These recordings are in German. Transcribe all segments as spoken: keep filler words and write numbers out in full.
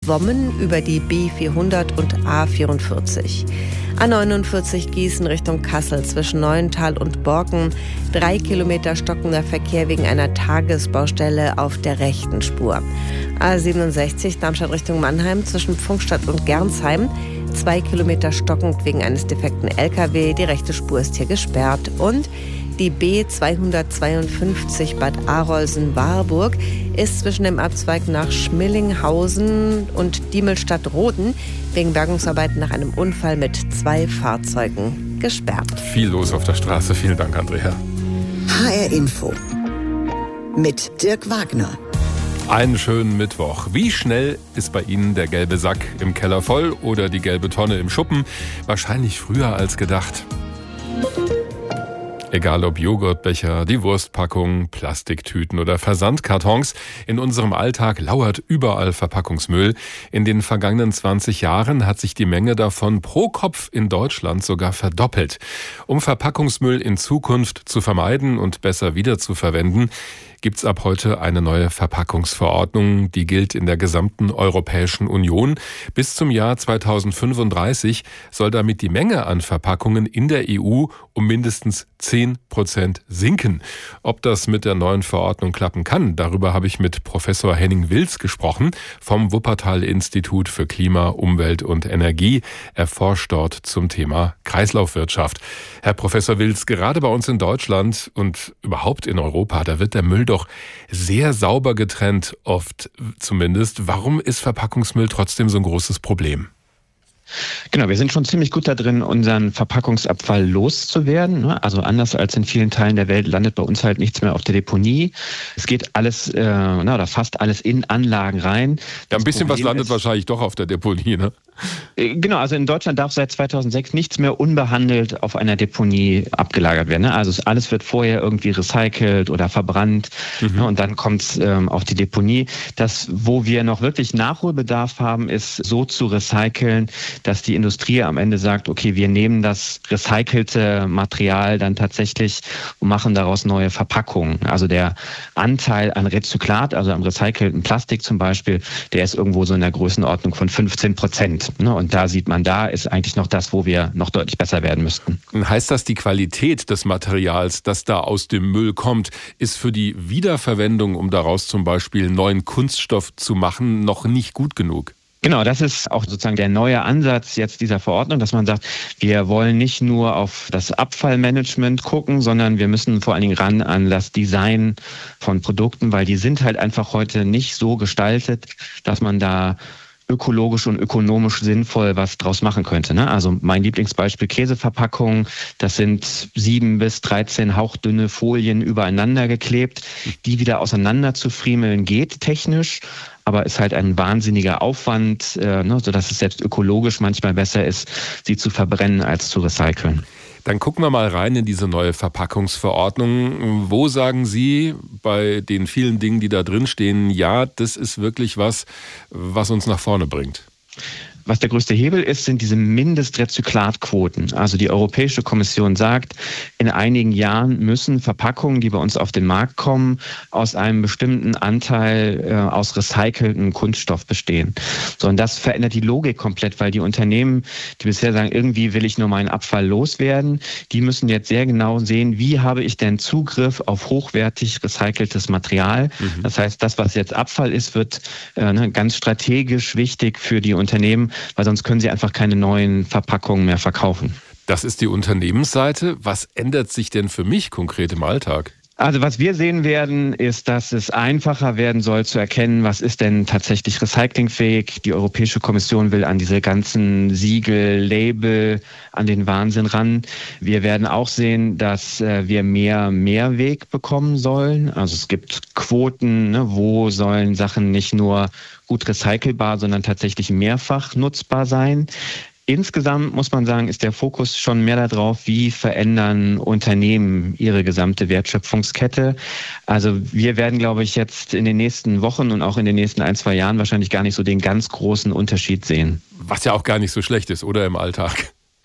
Wommen über die B vierhundert und A vierundvierzig. A neunundvierzig Gießen Richtung Kassel zwischen Neuental und Borken. Drei Kilometer stockender Verkehr wegen einer Tagesbaustelle auf der rechten Spur. A siebenundsechzig Darmstadt Richtung Mannheim zwischen Pfungstadt und Gernsheim. Zwei Kilometer stockend wegen eines defekten L K W. Die rechte Spur ist hier gesperrt. Und die B zweihundertzweiundfünfzig Bad Arolsen-Warburg ist zwischen dem Abzweig nach Schmillinghausen und Diemelstadt-Roden wegen Bergungsarbeiten nach einem Unfall mit zwei Fahrzeugen gesperrt. Viel los auf der Straße. Vielen Dank, Andrea. H R Info mit Dirk Wagner. Einen schönen Mittwoch. Wie schnell ist bei Ihnen der gelbe Sack im Keller voll oder die gelbe Tonne im Schuppen? Wahrscheinlich früher als gedacht. Egal ob Joghurtbecher, die Wurstpackung, Plastiktüten oder Versandkartons, in unserem Alltag lauert überall Verpackungsmüll. In den vergangenen zwanzig Jahren hat sich die Menge davon pro Kopf in Deutschland sogar verdoppelt. Um Verpackungsmüll in Zukunft zu vermeiden und besser wiederzuverwenden, gibt's ab heute eine neue Verpackungsverordnung, die gilt in der gesamten Europäischen Union. Bis zum Jahr zweitausendfünfunddreißig soll damit die Menge an Verpackungen in der E U um mindestens zehn Prozent sinken. Ob das mit der neuen Verordnung klappen kann, darüber habe ich mit Professor Henning Wilz gesprochen vom Wuppertal-Institut für Klima, Umwelt und Energie. Er forscht dort zum Thema Kreislaufwirtschaft. Herr Professor Wilz, gerade bei uns in Deutschland und überhaupt in Europa, da wird der Müll doch sehr sauber getrennt, oft zumindest. Warum ist Verpackungsmüll trotzdem so ein großes Problem? Genau, wir sind schon ziemlich gut da drin, unseren Verpackungsabfall loszuwerden. Also anders als in vielen Teilen der Welt landet bei uns halt nichts mehr auf der Deponie. Es geht alles, äh, na, oder fast alles in Anlagen rein. Ja, ein bisschen was landet wahrscheinlich doch auf der Deponie, ne? Genau, also in Deutschland darf seit zweitausendsechs nichts mehr unbehandelt auf einer Deponie abgelagert werden. Also alles wird vorher irgendwie recycelt oder verbrannt, mhm. und dann kommt es ähm, auf die Deponie. Das, wo wir noch wirklich Nachholbedarf haben, ist so zu recyceln, dass die Industrie am Ende sagt, okay, wir nehmen das recycelte Material dann tatsächlich und machen daraus neue Verpackungen. Also der Anteil an Rezyklat, also am recycelten Plastik zum Beispiel, der ist irgendwo so in der Größenordnung von fünfzehn Prozent. Und da sieht man, da ist eigentlich noch das, wo wir noch deutlich besser werden müssten. Heißt das, die Qualität des Materials, das da aus dem Müll kommt, ist für die Wiederverwendung, um daraus zum Beispiel neuen Kunststoff zu machen, noch nicht gut genug? Genau, das ist auch sozusagen der neue Ansatz jetzt dieser Verordnung, dass man sagt, wir wollen nicht nur auf das Abfallmanagement gucken, sondern wir müssen vor allen Dingen ran an das Design von Produkten, weil die sind halt einfach heute nicht so gestaltet, dass man da ökologisch und ökonomisch sinnvoll was draus machen könnte. Ne? Also mein Lieblingsbeispiel Käseverpackungen, das sind sieben bis dreizehn hauchdünne Folien übereinander geklebt, die wieder auseinander zu friemeln geht technisch, aber ist halt ein wahnsinniger Aufwand, äh, ne, sodass es selbst ökologisch manchmal besser ist, sie zu verbrennen als zu recyceln. Dann gucken wir mal rein in diese neue Verpackungsverordnung. Wo sagen Sie bei den vielen Dingen, die da drin stehen, ja, das ist wirklich was, was uns nach vorne bringt? Was der größte Hebel ist, sind diese Mindestrezyklatquoten. Also die Europäische Kommission sagt, in einigen Jahren müssen Verpackungen, die bei uns auf den Markt kommen, aus einem bestimmten Anteil äh, aus recyceltem Kunststoff bestehen. So, und das verändert die Logik komplett, weil die Unternehmen, die bisher sagen, irgendwie will ich nur meinen Abfall loswerden, die müssen jetzt sehr genau sehen, wie habe ich denn Zugriff auf hochwertig recyceltes Material. Mhm. Das heißt, das, was jetzt Abfall ist, wird äh, ne, ganz strategisch wichtig für die Unternehmen, weil sonst können sie einfach keine neuen Verpackungen mehr verkaufen. Das ist die Unternehmensseite. Was ändert sich denn für mich konkret im Alltag? Also was wir sehen werden, ist, dass es einfacher werden soll zu erkennen, was ist denn tatsächlich recyclingfähig. Die Europäische Kommission will an diese ganzen Siegel, Label, an den Wahnsinn ran. Wir werden auch sehen, dass wir mehr Mehrweg bekommen sollen. Also es gibt Quoten, ne, wo sollen Sachen nicht nur gut recycelbar, sondern tatsächlich mehrfach nutzbar sein. Insgesamt muss man sagen, ist der Fokus schon mehr darauf, wie verändern Unternehmen ihre gesamte Wertschöpfungskette. Also wir werden, glaube ich, jetzt in den nächsten Wochen und auch in den nächsten ein, zwei Jahren wahrscheinlich gar nicht so den ganz großen Unterschied sehen. Was ja auch gar nicht so schlecht ist, oder im Alltag?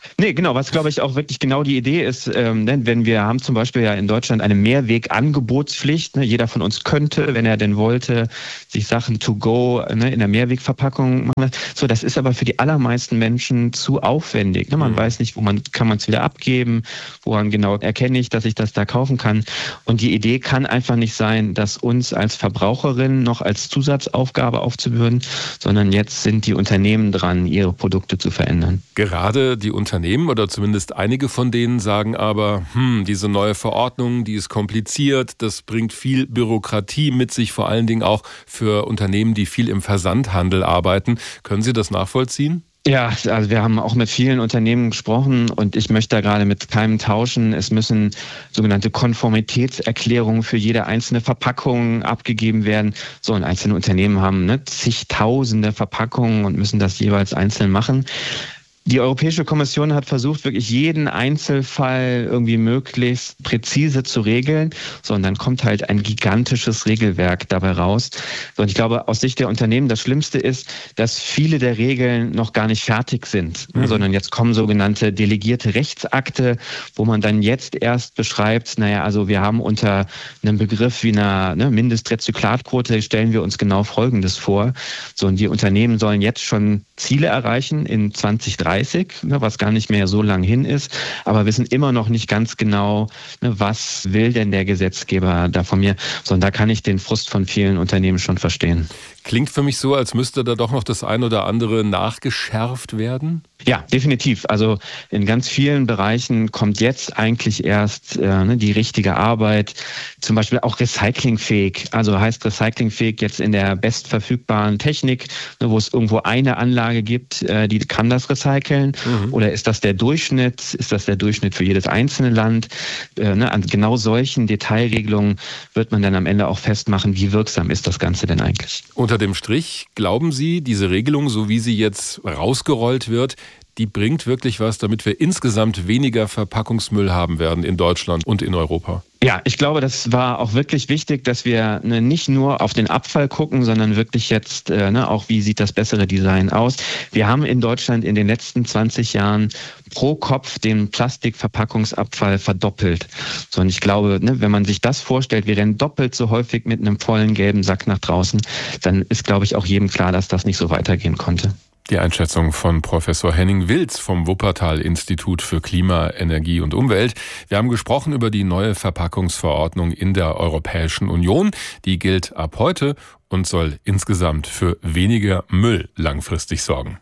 Nee, genau, was glaube ich auch wirklich genau die Idee ist, ähm, denn wenn wir haben zum Beispiel ja in Deutschland eine Mehrwegangebotspflicht, ne, jeder von uns könnte, wenn er denn wollte, sich Sachen to go ne, in der Mehrwegverpackung machen. So, das ist aber für die allermeisten Menschen zu aufwendig. Ne? Man mhm. weiß nicht, wo man kann man es wieder abgeben, woran genau erkenne ich, dass ich das da kaufen kann. Und die Idee kann einfach nicht sein, dass uns als Verbraucherinnen noch als Zusatzaufgabe aufzubürden, sondern jetzt sind die Unternehmen dran, ihre Produkte zu verändern. Gerade die Unternehmen oder zumindest einige von denen sagen aber, hm, diese neue Verordnung, die ist kompliziert, das bringt viel Bürokratie mit sich, vor allen Dingen auch für Unternehmen, die viel im Versandhandel arbeiten. Können Sie das nachvollziehen? Ja, also wir haben auch mit vielen Unternehmen gesprochen und ich möchte da gerade mit keinem tauschen. Es müssen sogenannte Konformitätserklärungen für jede einzelne Verpackung abgegeben werden. So, und einzelne Unternehmen haben ne, zigtausende Verpackungen und müssen das jeweils einzeln machen. Die Europäische Kommission hat versucht, wirklich jeden Einzelfall irgendwie möglichst präzise zu regeln. So, und dann kommt halt ein gigantisches Regelwerk dabei raus. So, und ich glaube, aus Sicht der Unternehmen, das Schlimmste ist, dass viele der Regeln noch gar nicht fertig sind, mhm. sondern jetzt kommen sogenannte delegierte Rechtsakte, wo man dann jetzt erst beschreibt, naja, also wir haben unter einem Begriff wie einer ne, Mindestrezyklatquote, stellen wir uns genau Folgendes vor. So, und die Unternehmen sollen jetzt schon Ziele erreichen in zwanzig dreißig. Was gar nicht mehr so lang hin ist, aber wissen immer noch nicht ganz genau, was will denn der Gesetzgeber da von mir. So, und da kann ich den Frust von vielen Unternehmen schon verstehen. Klingt für mich so, als müsste da doch noch das ein oder andere nachgeschärft werden? Ja, definitiv. Also in ganz vielen Bereichen kommt jetzt eigentlich erst äh, ne, die richtige Arbeit, zum Beispiel auch recyclingfähig. Also heißt recyclingfähig jetzt in der bestverfügbaren Technik, ne, wo es irgendwo eine Anlage gibt, äh, die kann das recyceln. Mhm. Oder ist das der Durchschnitt? Ist das der Durchschnitt für jedes einzelne Land? Äh, ne, an genau solchen Detailregelungen wird man dann am Ende auch festmachen, wie wirksam ist das Ganze denn eigentlich. Unter dem Strich, glauben Sie, diese Regelung, so wie sie jetzt rausgerollt wird, die bringt wirklich was, damit wir insgesamt weniger Verpackungsmüll haben werden in Deutschland und in Europa? Ja, ich glaube, das war auch wirklich wichtig, dass wir ne, nicht nur auf den Abfall gucken, sondern wirklich jetzt äh, ne, auch, wie sieht das bessere Design aus. Wir haben in Deutschland in den letzten zwanzig Jahren pro Kopf den Plastikverpackungsabfall verdoppelt. So, und ich glaube, ne, wenn man sich das vorstellt, wir rennen doppelt so häufig mit einem vollen gelben Sack nach draußen, dann ist, glaube ich, auch jedem klar, dass das nicht so weitergehen konnte. Die Einschätzung von Professor Henning Wilz vom Wuppertal-Institut für Klima, Energie und Umwelt. Wir haben gesprochen über die neue Verpackungsverordnung in der Europäischen Union. Die gilt ab heute und soll insgesamt für weniger Müll langfristig sorgen.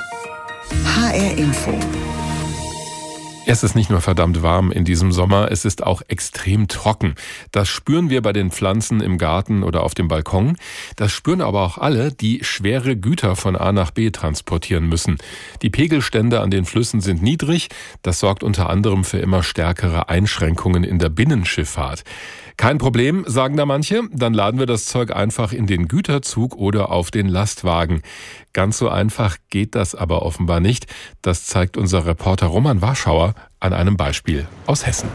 H R Info. Es ist nicht nur verdammt warm in diesem Sommer, es ist auch extrem trocken. Das spüren wir bei den Pflanzen im Garten oder auf dem Balkon. Das spüren aber auch alle, die schwere Güter von A nach B transportieren müssen. Die Pegelstände an den Flüssen sind niedrig. Das sorgt unter anderem für immer stärkere Einschränkungen in der Binnenschifffahrt. Kein Problem, sagen da manche, dann laden wir das Zeug einfach in den Güterzug oder auf den Lastwagen. Ganz so einfach geht das aber offenbar nicht. Das zeigt unser Reporter Roman Warschauer an einem Beispiel aus Hessen.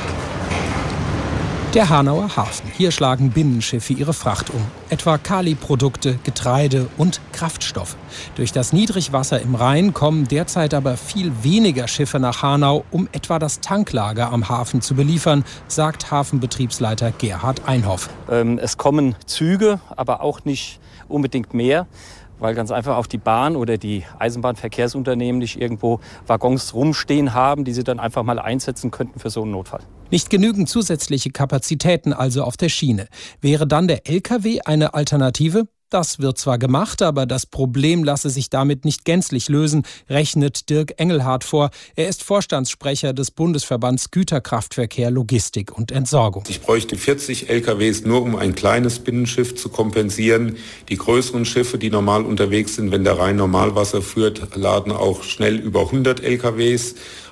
Der Hanauer Hafen. Hier schlagen Binnenschiffe ihre Fracht um. Etwa Kaliprodukte, Getreide und Kraftstoffe. Durch das Niedrigwasser im Rhein kommen derzeit aber viel weniger Schiffe nach Hanau, um etwa das Tanklager am Hafen zu beliefern, sagt Hafenbetriebsleiter Gerhard Einhoff. Ähm, es kommen Züge, aber auch nicht unbedingt mehr, weil ganz einfach auch die Bahn oder die Eisenbahnverkehrsunternehmen nicht irgendwo Waggons rumstehen haben, die sie dann einfach mal einsetzen könnten für so einen Notfall. Nicht genügend zusätzliche Kapazitäten also auf der Schiene. Wäre dann der L K W eine Alternative? Das wird zwar gemacht, aber das Problem lasse sich damit nicht gänzlich lösen, rechnet Dirk Engelhardt vor. Er ist Vorstandssprecher des Bundesverbands Güterkraftverkehr, Logistik und Entsorgung. Ich bräuchte vierzig L K Ws nur, um ein kleines Binnenschiff zu kompensieren. Die größeren Schiffe, die normal unterwegs sind, wenn der Rhein Normalwasser führt, laden auch schnell über hundert L K Ws.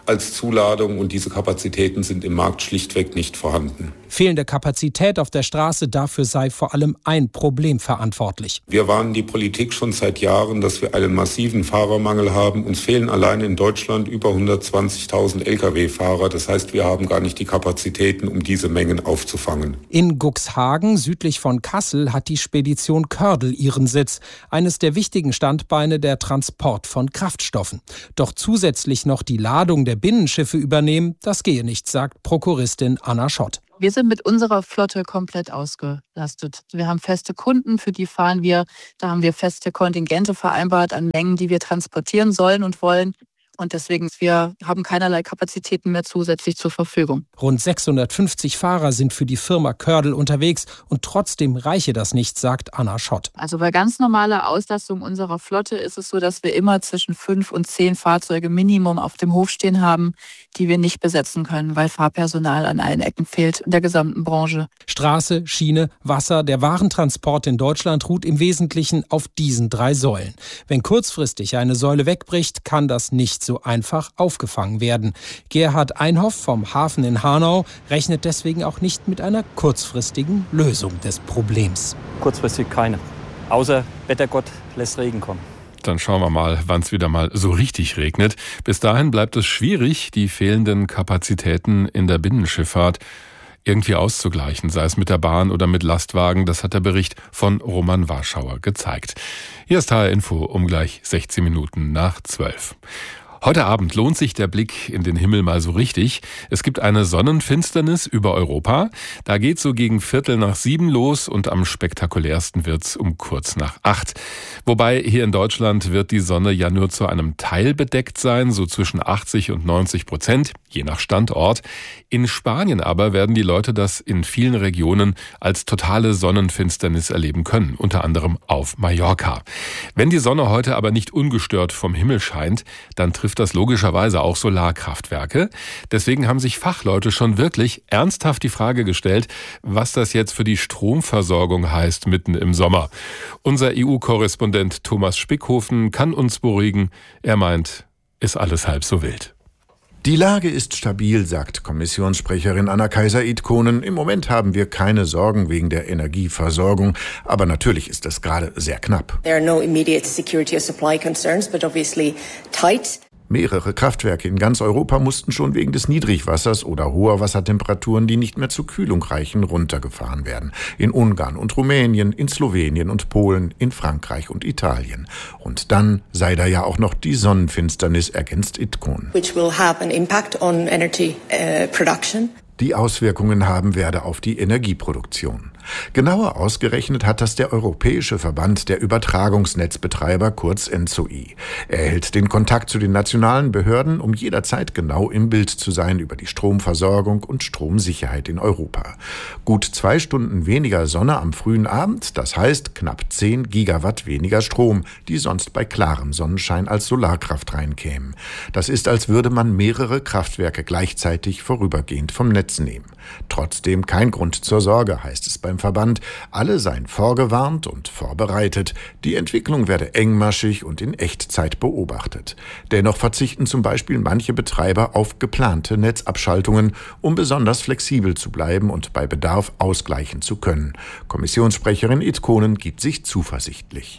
als Zuladung und diese Kapazitäten sind im Markt schlichtweg nicht vorhanden. Fehlende Kapazität auf der Straße, dafür sei vor allem ein Problem verantwortlich. Wir warnen die Politik schon seit Jahren, dass wir einen massiven Fahrermangel haben. Uns fehlen allein in Deutschland über hundertzwanzigtausend Lkw-Fahrer. Das heißt, wir haben gar nicht die Kapazitäten, um diese Mengen aufzufangen. In Cuxhagen, südlich von Kassel, hat die Spedition Kördel ihren Sitz. Eines der wichtigen Standbeine der Transport von Kraftstoffen. Doch zusätzlich noch die Ladung der Binnenschiffe übernehmen, das gehe nicht, sagt Prokuristin Anna Schott. Wir sind mit unserer Flotte komplett ausgelastet. Wir haben feste Kunden, für die fahren wir. Da haben wir feste Kontingente vereinbart an Mengen, die wir transportieren sollen und wollen. Und deswegen, wir haben keinerlei Kapazitäten mehr zusätzlich zur Verfügung. Rund sechshundertfünfzig Fahrer sind für die Firma Kördel unterwegs und trotzdem reiche das nicht, sagt Anna Schott. Also bei ganz normaler Auslastung unserer Flotte ist es so, dass wir immer zwischen fünf und zehn Fahrzeuge Minimum auf dem Hof stehen haben, die wir nicht besetzen können, weil Fahrpersonal an allen Ecken fehlt in der gesamten Branche. Straße, Schiene, Wasser, der Warentransport in Deutschland ruht im Wesentlichen auf diesen drei Säulen. Wenn kurzfristig eine Säule wegbricht, kann das nicht so einfach aufgefangen werden. Gerhard Einhoff vom Hafen in Hanau rechnet deswegen auch nicht mit einer kurzfristigen Lösung des Problems. Kurzfristig keine. Außer Wettergott lässt Regen kommen. Dann schauen wir mal, wann es wieder mal so richtig regnet. Bis dahin bleibt es schwierig, die fehlenden Kapazitäten in der Binnenschifffahrt irgendwie auszugleichen, sei es mit der Bahn oder mit Lastwagen. Das hat der Bericht von Roman Warschauer gezeigt. Hier ist H R Info um gleich sechzehn Minuten nach zwölf. Heute Abend lohnt sich der Blick in den Himmel mal so richtig. Es gibt eine Sonnenfinsternis über Europa. Da geht's so gegen Viertel nach sieben los und am spektakulärsten wird's um kurz nach acht. Wobei hier in Deutschland wird die Sonne ja nur zu einem Teil bedeckt sein, so zwischen achtzig und neunzig Prozent, je nach Standort. In Spanien aber werden die Leute das in vielen Regionen als totale Sonnenfinsternis erleben können, unter anderem auf Mallorca. Wenn die Sonne heute aber nicht ungestört vom Himmel scheint, dann trifft das logischerweise auch Solarkraftwerke. Deswegen haben sich Fachleute schon wirklich ernsthaft die Frage gestellt, was das jetzt für die Stromversorgung heißt mitten im Sommer. Unser E U-Korrespondent Thomas Spickhofen kann uns beruhigen. Er meint, ist alles halb so wild. Die Lage ist stabil, sagt Kommissionssprecherin Anna Kaiser-Itkonen. Im Moment haben wir keine Sorgen wegen der Energieversorgung, aber natürlich ist es gerade sehr knapp. There are no immediate security of supply concerns, but obviously tight. Mehrere Kraftwerke in ganz Europa mussten schon wegen des Niedrigwassers oder hoher Wassertemperaturen, die nicht mehr zur Kühlung reichen, runtergefahren werden. In Ungarn und Rumänien, in Slowenien und Polen, in Frankreich und Italien. Und dann sei da ja auch noch die Sonnenfinsternis, ergänzt Itkonen. Which will have an impact on energy uh, production. Die Auswirkungen haben werde auf die Energieproduktion. Genauer ausgerechnet hat das der Europäische Verband der Übertragungsnetzbetreiber, kurz E N Z O I. Er hält den Kontakt zu den nationalen Behörden, um jederzeit genau im Bild zu sein über die Stromversorgung und Stromsicherheit in Europa. Gut zwei Stunden weniger Sonne am frühen Abend, das heißt knapp zehn Gigawatt weniger Strom, die sonst bei klarem Sonnenschein als Solarkraft reinkämen. Das ist, als würde man mehrere Kraftwerke gleichzeitig vorübergehend vom Netz nehmen. Trotzdem kein Grund zur Sorge, heißt es beim Verband. Alle seien vorgewarnt und vorbereitet. Die Entwicklung werde engmaschig und in Echtzeit beobachtet. Dennoch verzichten zum Beispiel manche Betreiber auf geplante Netzabschaltungen, um besonders flexibel zu bleiben und bei Bedarf ausgleichen zu können. Kommissionssprecherin Itkonen gibt sich zuversichtlich.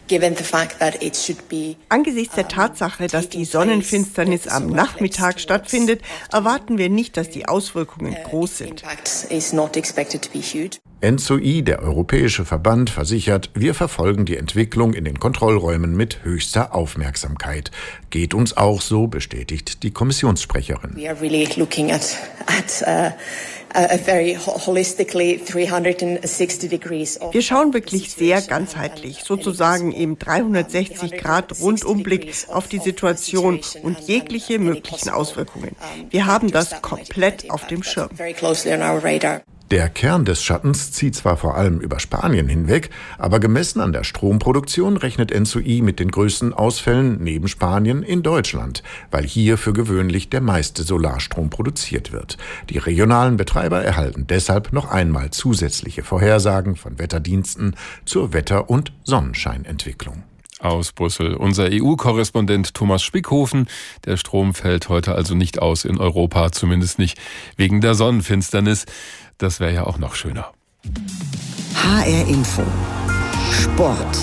Angesichts der Tatsache, dass die Sonnenfinsternis am Nachmittag stattfindet, erwarten wir nicht, dass die Auswirkungen groß sind. E N Z O I, der Europäische Verband, versichert, wir verfolgen die Entwicklung in den Kontrollräumen mit höchster Aufmerksamkeit. Geht uns auch so, bestätigt die Kommissionssprecherin. We are really looking at, at uh, a very holistically dreihundertsechzig degrees. Wir schauen wirklich sehr ganzheitlich, sozusagen im dreihundertsechzig Grad Rundumblick auf die Situation und jegliche möglichen Auswirkungen. Wir haben das komplett auf dem Schirm. Der Kern des Schattens zieht zwar vor allem über Spanien hinweg, aber gemessen an der Stromproduktion rechnet E N Z O I mit den größten Ausfällen neben Spanien in Deutschland, weil hier für gewöhnlich der meiste Solarstrom produziert wird. Die regionalen Betreiber erhalten deshalb noch einmal zusätzliche Vorhersagen von Wetterdiensten zur Wetter- und Sonnenscheinentwicklung. Aus Brüssel. Unser E U-Korrespondent Thomas Spickhofen. Der Strom fällt heute also nicht aus in Europa, zumindest nicht wegen der Sonnenfinsternis. Das wäre ja auch noch schöner. H R Info. Sport.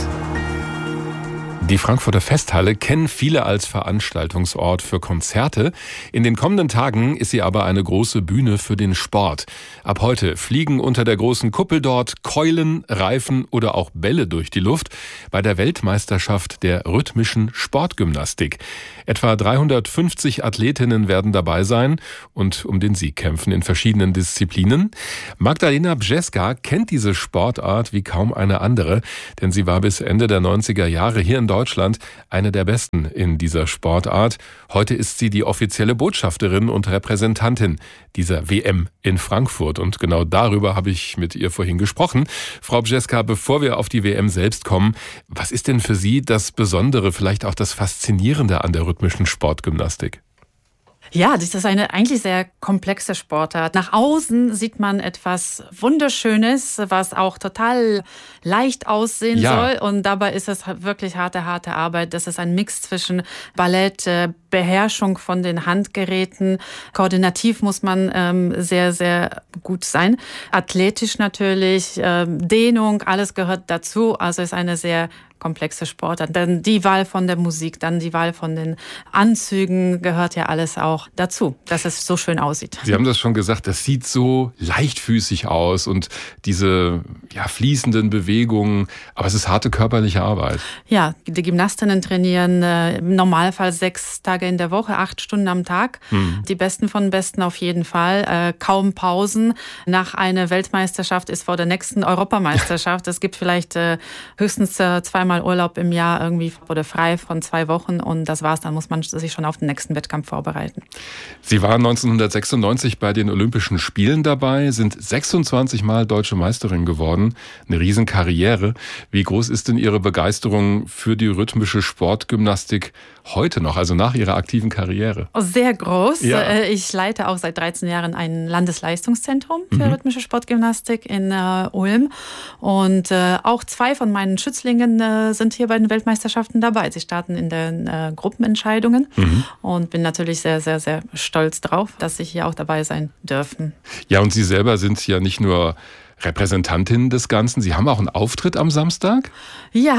Die Frankfurter Festhalle kennen viele als Veranstaltungsort für Konzerte. In den kommenden Tagen ist sie aber eine große Bühne für den Sport. Ab heute fliegen unter der großen Kuppel dort Keulen, Reifen oder auch Bälle durch die Luft bei der Weltmeisterschaft der rhythmischen Sportgymnastik. Etwa dreihundertfünfzig Athletinnen werden dabei sein und um den Sieg kämpfen in verschiedenen Disziplinen. Magdalena Brzeska kennt diese Sportart wie kaum eine andere, denn sie war bis Ende der neunziger Jahre hier in Deutschland eine der besten in dieser Sportart. Heute ist sie die offizielle Botschafterin und Repräsentantin dieser W M in Frankfurt. Und genau darüber habe ich mit ihr vorhin gesprochen. Frau Brzeska, bevor wir auf die W M selbst kommen, was ist denn für Sie das Besondere, vielleicht auch das Faszinierende an der rhythmischen Sportgymnastik? Ja, das ist eine eigentlich sehr komplexe Sportart. Nach außen sieht man etwas Wunderschönes, was auch total leicht aussehen ja. soll. Und dabei ist es wirklich harte, harte Arbeit. Das ist ein Mix zwischen Ballett, Beherrschung von den Handgeräten. Koordinativ muss man ähm, sehr, sehr gut sein. Athletisch natürlich, ähm, Dehnung, alles gehört dazu. Also ist eine sehr komplexe Sportart. Dann die Wahl von der Musik, dann die Wahl von den Anzügen gehört ja alles auch dazu, dass es so schön aussieht. Sie haben das schon gesagt, das sieht so leichtfüßig aus und diese ja, fließenden Bewegungen, aber es ist harte körperliche Arbeit. Ja, die Gymnastinnen trainieren äh, im Normalfall sechs Tage in der Woche, acht Stunden am Tag. Hm. Die Besten von Besten auf jeden Fall. Äh, kaum Pausen. Nach einer Weltmeisterschaft ist vor der nächsten Europameisterschaft. Es gibt vielleicht äh, höchstens äh, zweimal Mal Urlaub im Jahr irgendwie oder frei von zwei Wochen und das war's. Dann muss man sich schon auf den nächsten Wettkampf vorbereiten. Sie waren neunzehnhundertsechsundneunzig bei den Olympischen Spielen dabei, sind sechsundzwanzig Mal Deutsche Meisterin geworden. Eine Riesenkarriere. Wie groß ist denn Ihre Begeisterung für die rhythmische Sportgymnastik heute noch, also nach Ihrer aktiven Karriere? Sehr groß. Ja. Ich leite auch seit dreizehn Jahren ein Landesleistungszentrum für mhm. rhythmische Sportgymnastik in äh, Ulm und äh, auch zwei von meinen Schützlingen äh, sind hier bei den Weltmeisterschaften dabei. Sie starten in den äh, Gruppenentscheidungen mhm. und bin natürlich sehr, sehr, sehr stolz drauf, dass sie hier auch dabei sein dürfen. Ja, und Sie selber sind ja nicht nur Repräsentantin des Ganzen. Sie haben auch einen Auftritt am Samstag? Ja,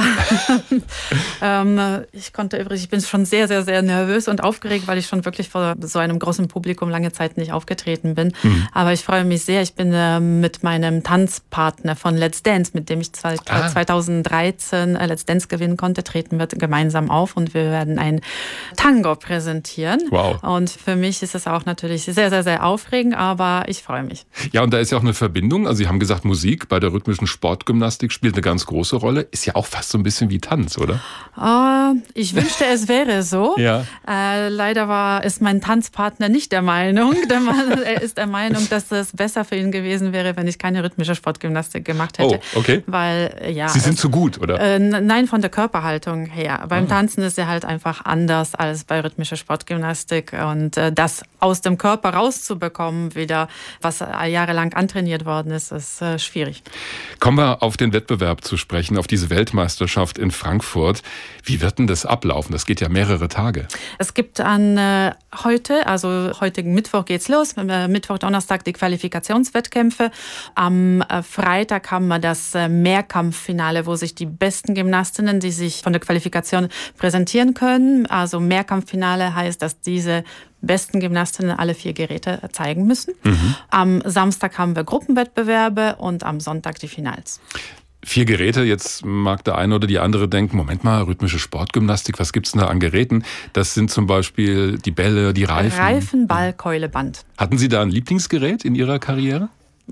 ähm, ich konnte übrigens, ich bin schon sehr, sehr, sehr nervös und aufgeregt, weil ich schon wirklich vor so einem großen Publikum lange Zeit nicht aufgetreten bin. Mhm. Aber ich freue mich sehr. Ich bin äh, mit meinem Tanzpartner von Let's Dance, mit dem ich ah. zweitausenddreizehn äh, Let's Dance gewinnen konnte, treten wir gemeinsam auf und wir werden ein Tango präsentieren. Wow. Und für mich ist es auch natürlich sehr, sehr, sehr aufregend, aber ich freue mich. Ja, und da ist ja auch eine Verbindung. Also Sie haben gesagt, Musik bei der rhythmischen Sportgymnastik spielt eine ganz große Rolle. Ist ja auch fast so ein bisschen wie Tanz, oder? Uh, ich wünschte, es wäre so. Ja. Uh, leider war, ist mein Tanzpartner nicht der Meinung. Er ist der Meinung, dass es besser für ihn gewesen wäre, wenn ich keine rhythmische Sportgymnastik gemacht hätte. Oh, okay. Weil, ja, Sie sind zu gut, oder? Uh, nein, von der Körperhaltung her. Beim ah. Tanzen ist er halt einfach anders als bei rhythmischer Sportgymnastik. Und uh, das aus dem Körper rauszubekommen, wieder, was jahrelang antrainiert worden ist, ist uh, schwierig. Kommen wir auf den Wettbewerb zu sprechen, auf diese Weltmeisterschaft in Frankfurt. Wie wird denn das ablaufen? Das geht ja mehrere Tage. Es gibt an äh, heute, also heutigen Mittwoch geht's los, äh, Mittwoch, Donnerstag die Qualifikationswettkämpfe. Am äh, Freitag haben wir das äh, Mehrkampffinale, wo sich die besten Gymnastinnen, die sich von der Qualifikation präsentieren können. Also Mehrkampffinale heißt, dass diese besten Gymnastinnen alle vier Geräte zeigen müssen. Mhm. Am Samstag haben wir Gruppenwettbewerbe und am Sonntag die Finals. Vier Geräte, jetzt mag der eine oder die andere denken, Moment mal, rhythmische Sportgymnastik, was gibt's denn da an Geräten? Das sind zum Beispiel die Bälle, die Reifen. Reifen, Ball, Keule, Band. Hatten Sie da ein Lieblingsgerät in Ihrer Karriere?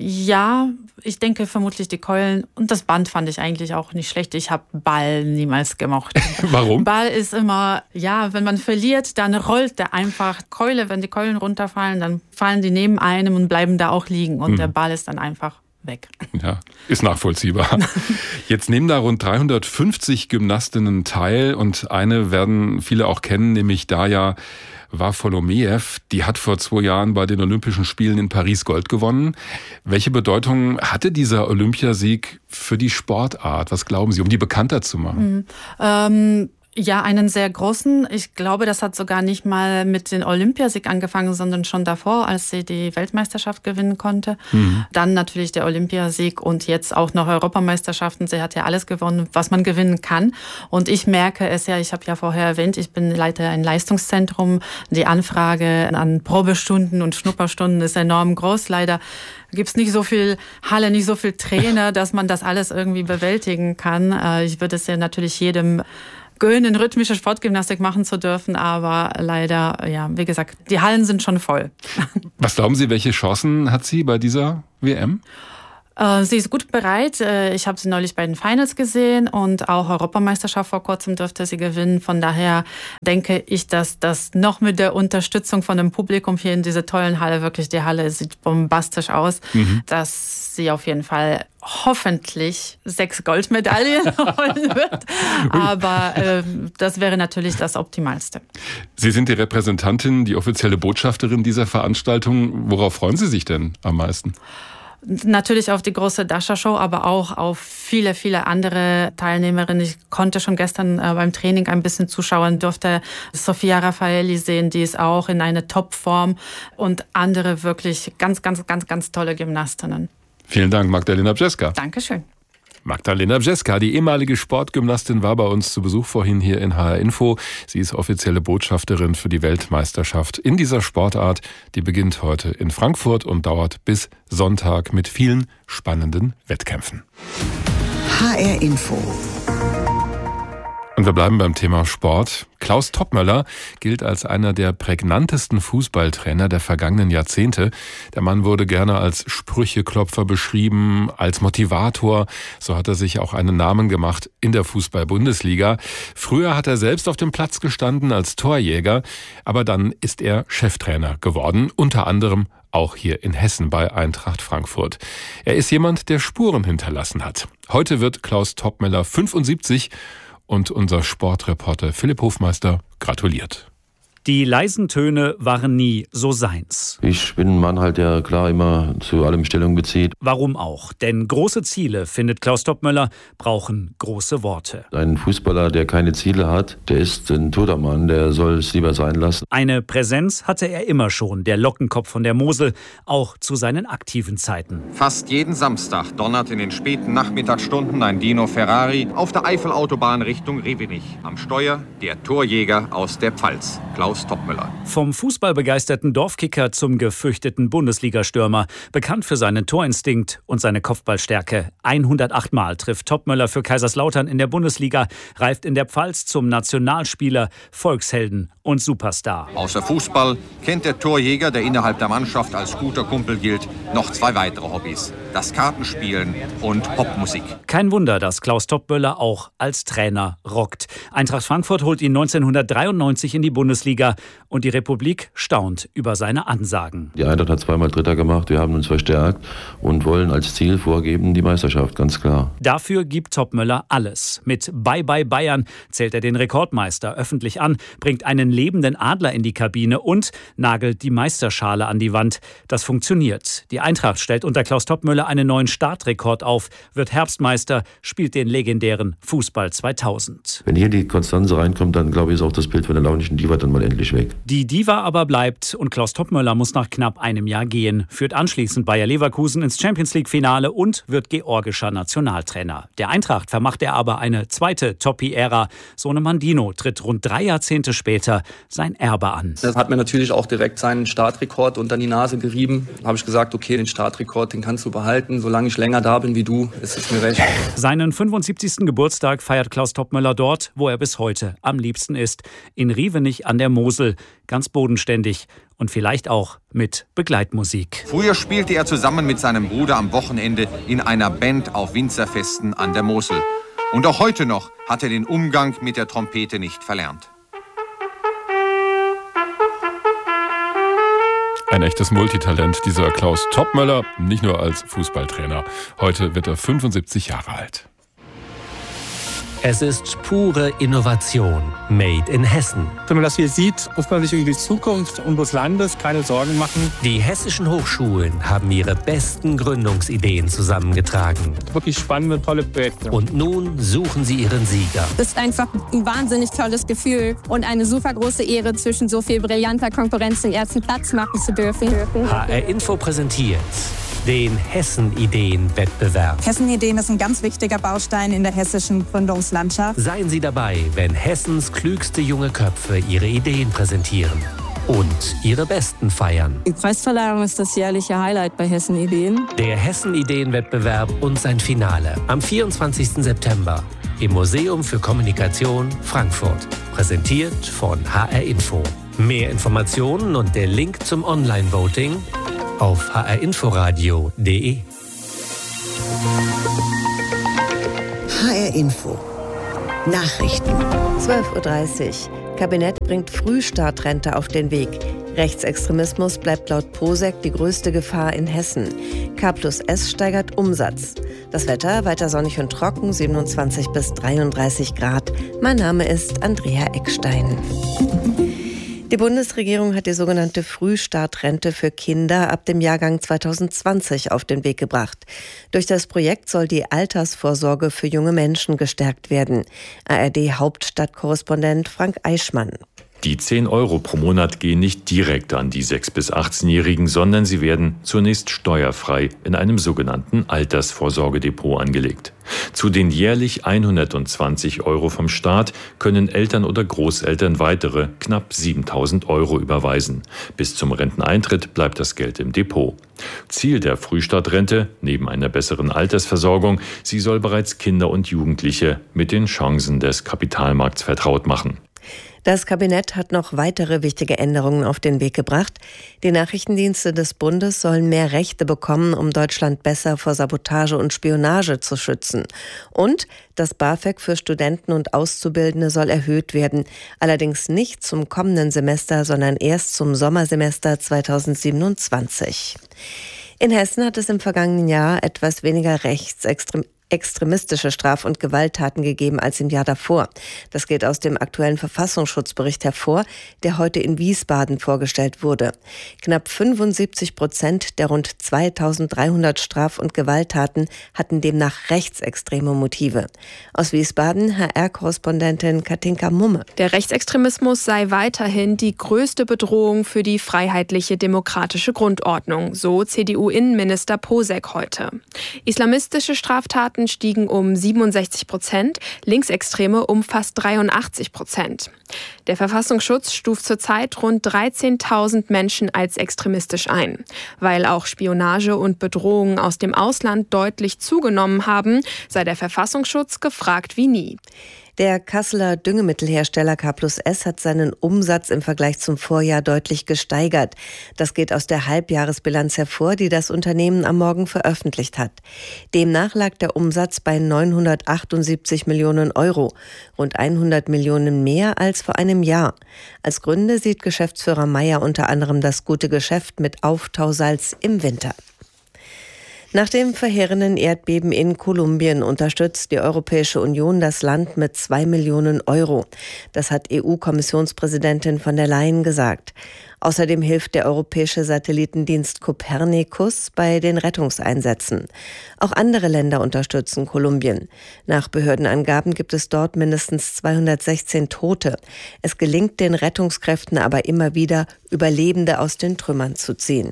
Ja, ich denke vermutlich die Keulen und das Band fand ich eigentlich auch nicht schlecht. Ich habe Ball niemals gemocht. Warum? Ball ist immer, ja, wenn man verliert, dann rollt der einfach. Keule, wenn die Keulen runterfallen, dann fallen die neben einem und bleiben da auch liegen und hm. der Ball ist dann einfach weg. Ja, ist nachvollziehbar. Jetzt nehmen da rund dreihundertfünfzig Gymnastinnen teil und eine werden viele auch kennen, nämlich Darja Wafolomejew, die hat vor zwei Jahren bei den Olympischen Spielen in Paris Gold gewonnen. Welche Bedeutung hatte dieser Olympiasieg für die Sportart? Was glauben Sie, um die bekannter zu machen? Mhm. Ähm Ja, einen sehr großen. Ich glaube, das hat sogar nicht mal mit dem Olympiasieg angefangen, sondern schon davor, als sie die Weltmeisterschaft gewinnen konnte. Mhm. Dann natürlich der Olympiasieg und jetzt auch noch Europameisterschaften. Sie hat ja alles gewonnen, was man gewinnen kann. Und ich merke es ja, ich habe ja vorher erwähnt, ich bin Leiter ein Leistungszentrum. Die Anfrage an Probestunden und Schnupperstunden ist enorm groß. Leider gibt es nicht so viel Halle, nicht so viel Trainer, dass man das alles irgendwie bewältigen kann. Ich würde es ja natürlich jedem gönnen, rhythmische Sportgymnastik machen zu dürfen, aber leider, ja, wie gesagt, die Hallen sind schon voll. Was glauben Sie, welche Chancen hat sie bei dieser W M? Sie ist gut bereit. Ich habe sie neulich bei den Finals gesehen und auch Europameisterschaft vor kurzem dürfte sie gewinnen. Von daher denke ich, dass das noch mit der Unterstützung von dem Publikum hier in dieser tollen Halle, wirklich die Halle sieht bombastisch aus, mhm. dass sie auf jeden Fall hoffentlich sechs Goldmedaillen holen wird. Aber äh, das wäre natürlich das Optimalste. Sie sind die Repräsentantin, die offizielle Botschafterin dieser Veranstaltung. Worauf freuen Sie sich denn am meisten? Natürlich auf die große Dasha-Show, aber auch auf viele, viele andere Teilnehmerinnen. Ich konnte schon gestern äh, beim Training ein bisschen zuschauen, durfte Sofia Raffaelli sehen, die ist auch in einer Topform und andere wirklich ganz, ganz, ganz, ganz tolle Gymnastinnen. Vielen Dank, Magdalena Brzeska. Dankeschön. Magdalena Brzeska, die ehemalige Sportgymnastin, war bei uns zu Besuch vorhin hier in H R Info. Sie ist offizielle Botschafterin für die Weltmeisterschaft in dieser Sportart. Die beginnt heute in Frankfurt und dauert bis Sonntag mit vielen spannenden Wettkämpfen. H R Info. Und wir bleiben beim Thema Sport. Klaus Toppmöller gilt als einer der prägnantesten Fußballtrainer der vergangenen Jahrzehnte. Der Mann wurde gerne als Sprücheklopfer beschrieben, als Motivator. So hat er sich auch einen Namen gemacht in der Fußball-Bundesliga. Früher hat er selbst auf dem Platz gestanden als Torjäger, aber dann ist er Cheftrainer geworden, unter anderem auch hier in Hessen bei Eintracht Frankfurt. Er ist jemand, der Spuren hinterlassen hat. Heute wird Klaus Toppmöller fünfundsiebzig und unser Sportreporter Philipp Hofmeister gratuliert. Die leisen Töne waren nie so seins. Ich bin ein Mann halt, der klar immer zu allem Stellung bezieht. Warum auch? Denn große Ziele, findet Klaus Toppmöller, brauchen große Worte. Ein Fußballer, der keine Ziele hat, der ist ein toter Mann, der soll es lieber sein lassen. Eine Präsenz hatte er immer schon, der Lockenkopf von der Mosel, auch zu seinen aktiven Zeiten. Fast jeden Samstag donnert in den späten Nachmittagsstunden ein Dino Ferrari auf der Eifelautobahn Richtung Revenich. Am Steuer der Torjäger aus der Pfalz, Klaus Toppmöller. Vom fußballbegeisterten Dorfkicker zum gefürchteten Bundesligastürmer. Bekannt für seinen Torinstinkt und seine Kopfballstärke. hundertacht Mal trifft Toppmöller für Kaiserslautern in der Bundesliga, reift in der Pfalz zum Nationalspieler, Volkshelden und Superstar. Außer Fußball kennt der Torjäger, der innerhalb der Mannschaft als guter Kumpel gilt, noch zwei weitere Hobbys. Das Kartenspielen und Popmusik. Kein Wunder, dass Klaus Toppmöller auch als Trainer rockt. Eintracht Frankfurt holt ihn neunzehnhundertdreiundneunzig in die Bundesliga und die Republik staunt über seine Ansagen. Die Eintracht hat zweimal Dritter gemacht, wir haben uns verstärkt und wollen als Ziel vorgeben die Meisterschaft, ganz klar. Dafür gibt Toppmöller alles. Mit Bye Bye Bayern zählt er den Rekordmeister öffentlich an, bringt einen lebenden Adler in die Kabine und nagelt die Meisterschale an die Wand. Das funktioniert. Die Eintracht stellt unter Klaus Toppmöller einen neuen Startrekord auf, wird Herbstmeister, spielt den legendären Fußball zweitausend. Wenn hier die Konstanze reinkommt, dann glaube ich, ist auch das Bild von der launischen Diva dann mal endlich weg. Die Diva aber bleibt und Klaus Toppmöller muss nach knapp einem Jahr gehen, führt anschließend Bayer Leverkusen ins Champions-League-Finale und wird georgischer Nationaltrainer. Der Eintracht vermacht er aber eine zweite Toppi-Ära. Sohnemann Dino tritt rund drei Jahrzehnte später sein Erbe an. Das hat mir natürlich auch direkt seinen Startrekord unter die Nase gerieben. Da habe ich gesagt, okay, den Startrekord, den kannst du behalten. Solange ich länger da bin wie du, ist es mir recht. Seinen fünfundsiebzigsten Geburtstag feiert Klaus Toppmöller dort, wo er bis heute am liebsten ist. In Rievenich an der Mosel. Ganz bodenständig und vielleicht auch mit Begleitmusik. Früher spielte er zusammen mit seinem Bruder am Wochenende in einer Band auf Winzerfesten an der Mosel. Und auch heute noch hat er den Umgang mit der Trompete nicht verlernt. Ein echtes Multitalent, dieser Klaus Toppmöller, nicht nur als Fußballtrainer. Heute wird er fünfundsiebzig Jahre alt. Es ist pure Innovation, made in Hessen. Wenn man das hier sieht, muss man sich über die Zukunft unseres Landes keine Sorgen machen. Die hessischen Hochschulen haben ihre besten Gründungsideen zusammengetragen. Wirklich spannende, tolle Projekte. Und nun suchen sie ihren Sieger. Das ist einfach ein wahnsinnig tolles Gefühl und eine super große Ehre, zwischen so viel brillanter Konkurrenz den ersten Platz machen zu dürfen. H R Info präsentiert den Hessen-Ideen-Wettbewerb. Hessen-Ideen ist ein ganz wichtiger Baustein in der hessischen Gründungslandschaft. Seien Sie dabei, wenn Hessens klügste junge Köpfe ihre Ideen präsentieren und ihre besten feiern. Die Preisverleihung ist das jährliche Highlight bei Hessen-Ideen. Der Hessen-Ideen-Wettbewerb und sein Finale am vierundzwanzigsten September im Museum für Kommunikation Frankfurt. Präsentiert von H R Info. Mehr Informationen und der Link zum Online-Voting auf h r inforadio punkt d e. H R Info. Nachrichten. zwölf Uhr dreißig. Kabinett bringt Frühstartrente auf den Weg. Rechtsextremismus bleibt laut Posek die größte Gefahr in Hessen. K plus S steigert Umsatz. Das Wetter weiter sonnig und trocken, siebenundzwanzig bis dreiunddreißig Grad. Mein Name ist Andrea Eckstein. Die Bundesregierung hat die sogenannte Frühstartrente für Kinder ab dem Jahrgang zweitausendzwanzig auf den Weg gebracht. Durch das Projekt soll die Altersvorsorge für junge Menschen gestärkt werden. A R D-Hauptstadtkorrespondent Frank Eichmann. Die zehn Euro pro Monat gehen nicht direkt an die sechs- bis achtzehnjährigen, sondern sie werden zunächst steuerfrei in einem sogenannten Altersvorsorgedepot angelegt. Zu den jährlich hundertzwanzig Euro vom Staat können Eltern oder Großeltern weitere knapp siebentausend Euro überweisen. Bis zum Renteneintritt bleibt das Geld im Depot. Ziel der Frühstartrente, neben einer besseren Altersversorgung, sie soll bereits Kinder und Jugendliche mit den Chancen des Kapitalmarkts vertraut machen. Das Kabinett hat noch weitere wichtige Änderungen auf den Weg gebracht. Die Nachrichtendienste des Bundes sollen mehr Rechte bekommen, um Deutschland besser vor Sabotage und Spionage zu schützen. Und das BAföG für Studenten und Auszubildende soll erhöht werden. Allerdings nicht zum kommenden Semester, sondern erst zum Sommersemester zweitausendsiebenundzwanzig. In Hessen hat es im vergangenen Jahr etwas weniger rechtsextrem extremistische Straf- und Gewalttaten gegeben als im Jahr davor. Das geht aus dem aktuellen Verfassungsschutzbericht hervor, der heute in Wiesbaden vorgestellt wurde. Knapp fünfundsiebzig Prozent der rund zweitausenddreihundert Straf- und Gewalttaten hatten demnach rechtsextreme Motive. Aus Wiesbaden H R-Korrespondentin Katinka Mumme. Der Rechtsextremismus sei weiterhin die größte Bedrohung für die freiheitliche demokratische Grundordnung, so C D U-Innenminister Posek heute. Islamistische Straftaten stiegen um siebenundsechzig Prozent, Linksextreme um fast dreiundachtzig Prozent. Der Verfassungsschutz stuft zurzeit rund dreizehntausend Menschen als extremistisch ein. Weil auch Spionage und Bedrohungen aus dem Ausland deutlich zugenommen haben, sei der Verfassungsschutz gefragt wie nie. Der Kasseler Düngemittelhersteller K plus S hat seinen Umsatz im Vergleich zum Vorjahr deutlich gesteigert. Das geht aus der Halbjahresbilanz hervor, die das Unternehmen am Morgen veröffentlicht hat. Demnach lag der Umsatz bei neunhundertachtundsiebzig Millionen Euro, rund hundert Millionen mehr als vor einem Jahr. Als Gründe sieht Geschäftsführer Meyer unter anderem das gute Geschäft mit Auftausalz im Winter. Nach dem verheerenden Erdbeben in Kolumbien unterstützt die Europäische Union das Land mit zwei Millionen Euro. Das hat E U-Kommissionspräsidentin von der Leyen gesagt. Außerdem hilft der europäische Satellitendienst Copernicus bei den Rettungseinsätzen. Auch andere Länder unterstützen Kolumbien. Nach Behördenangaben gibt es dort mindestens zweihundertsechzehn Tote. Es gelingt den Rettungskräften aber immer wieder, Überlebende aus den Trümmern zu ziehen.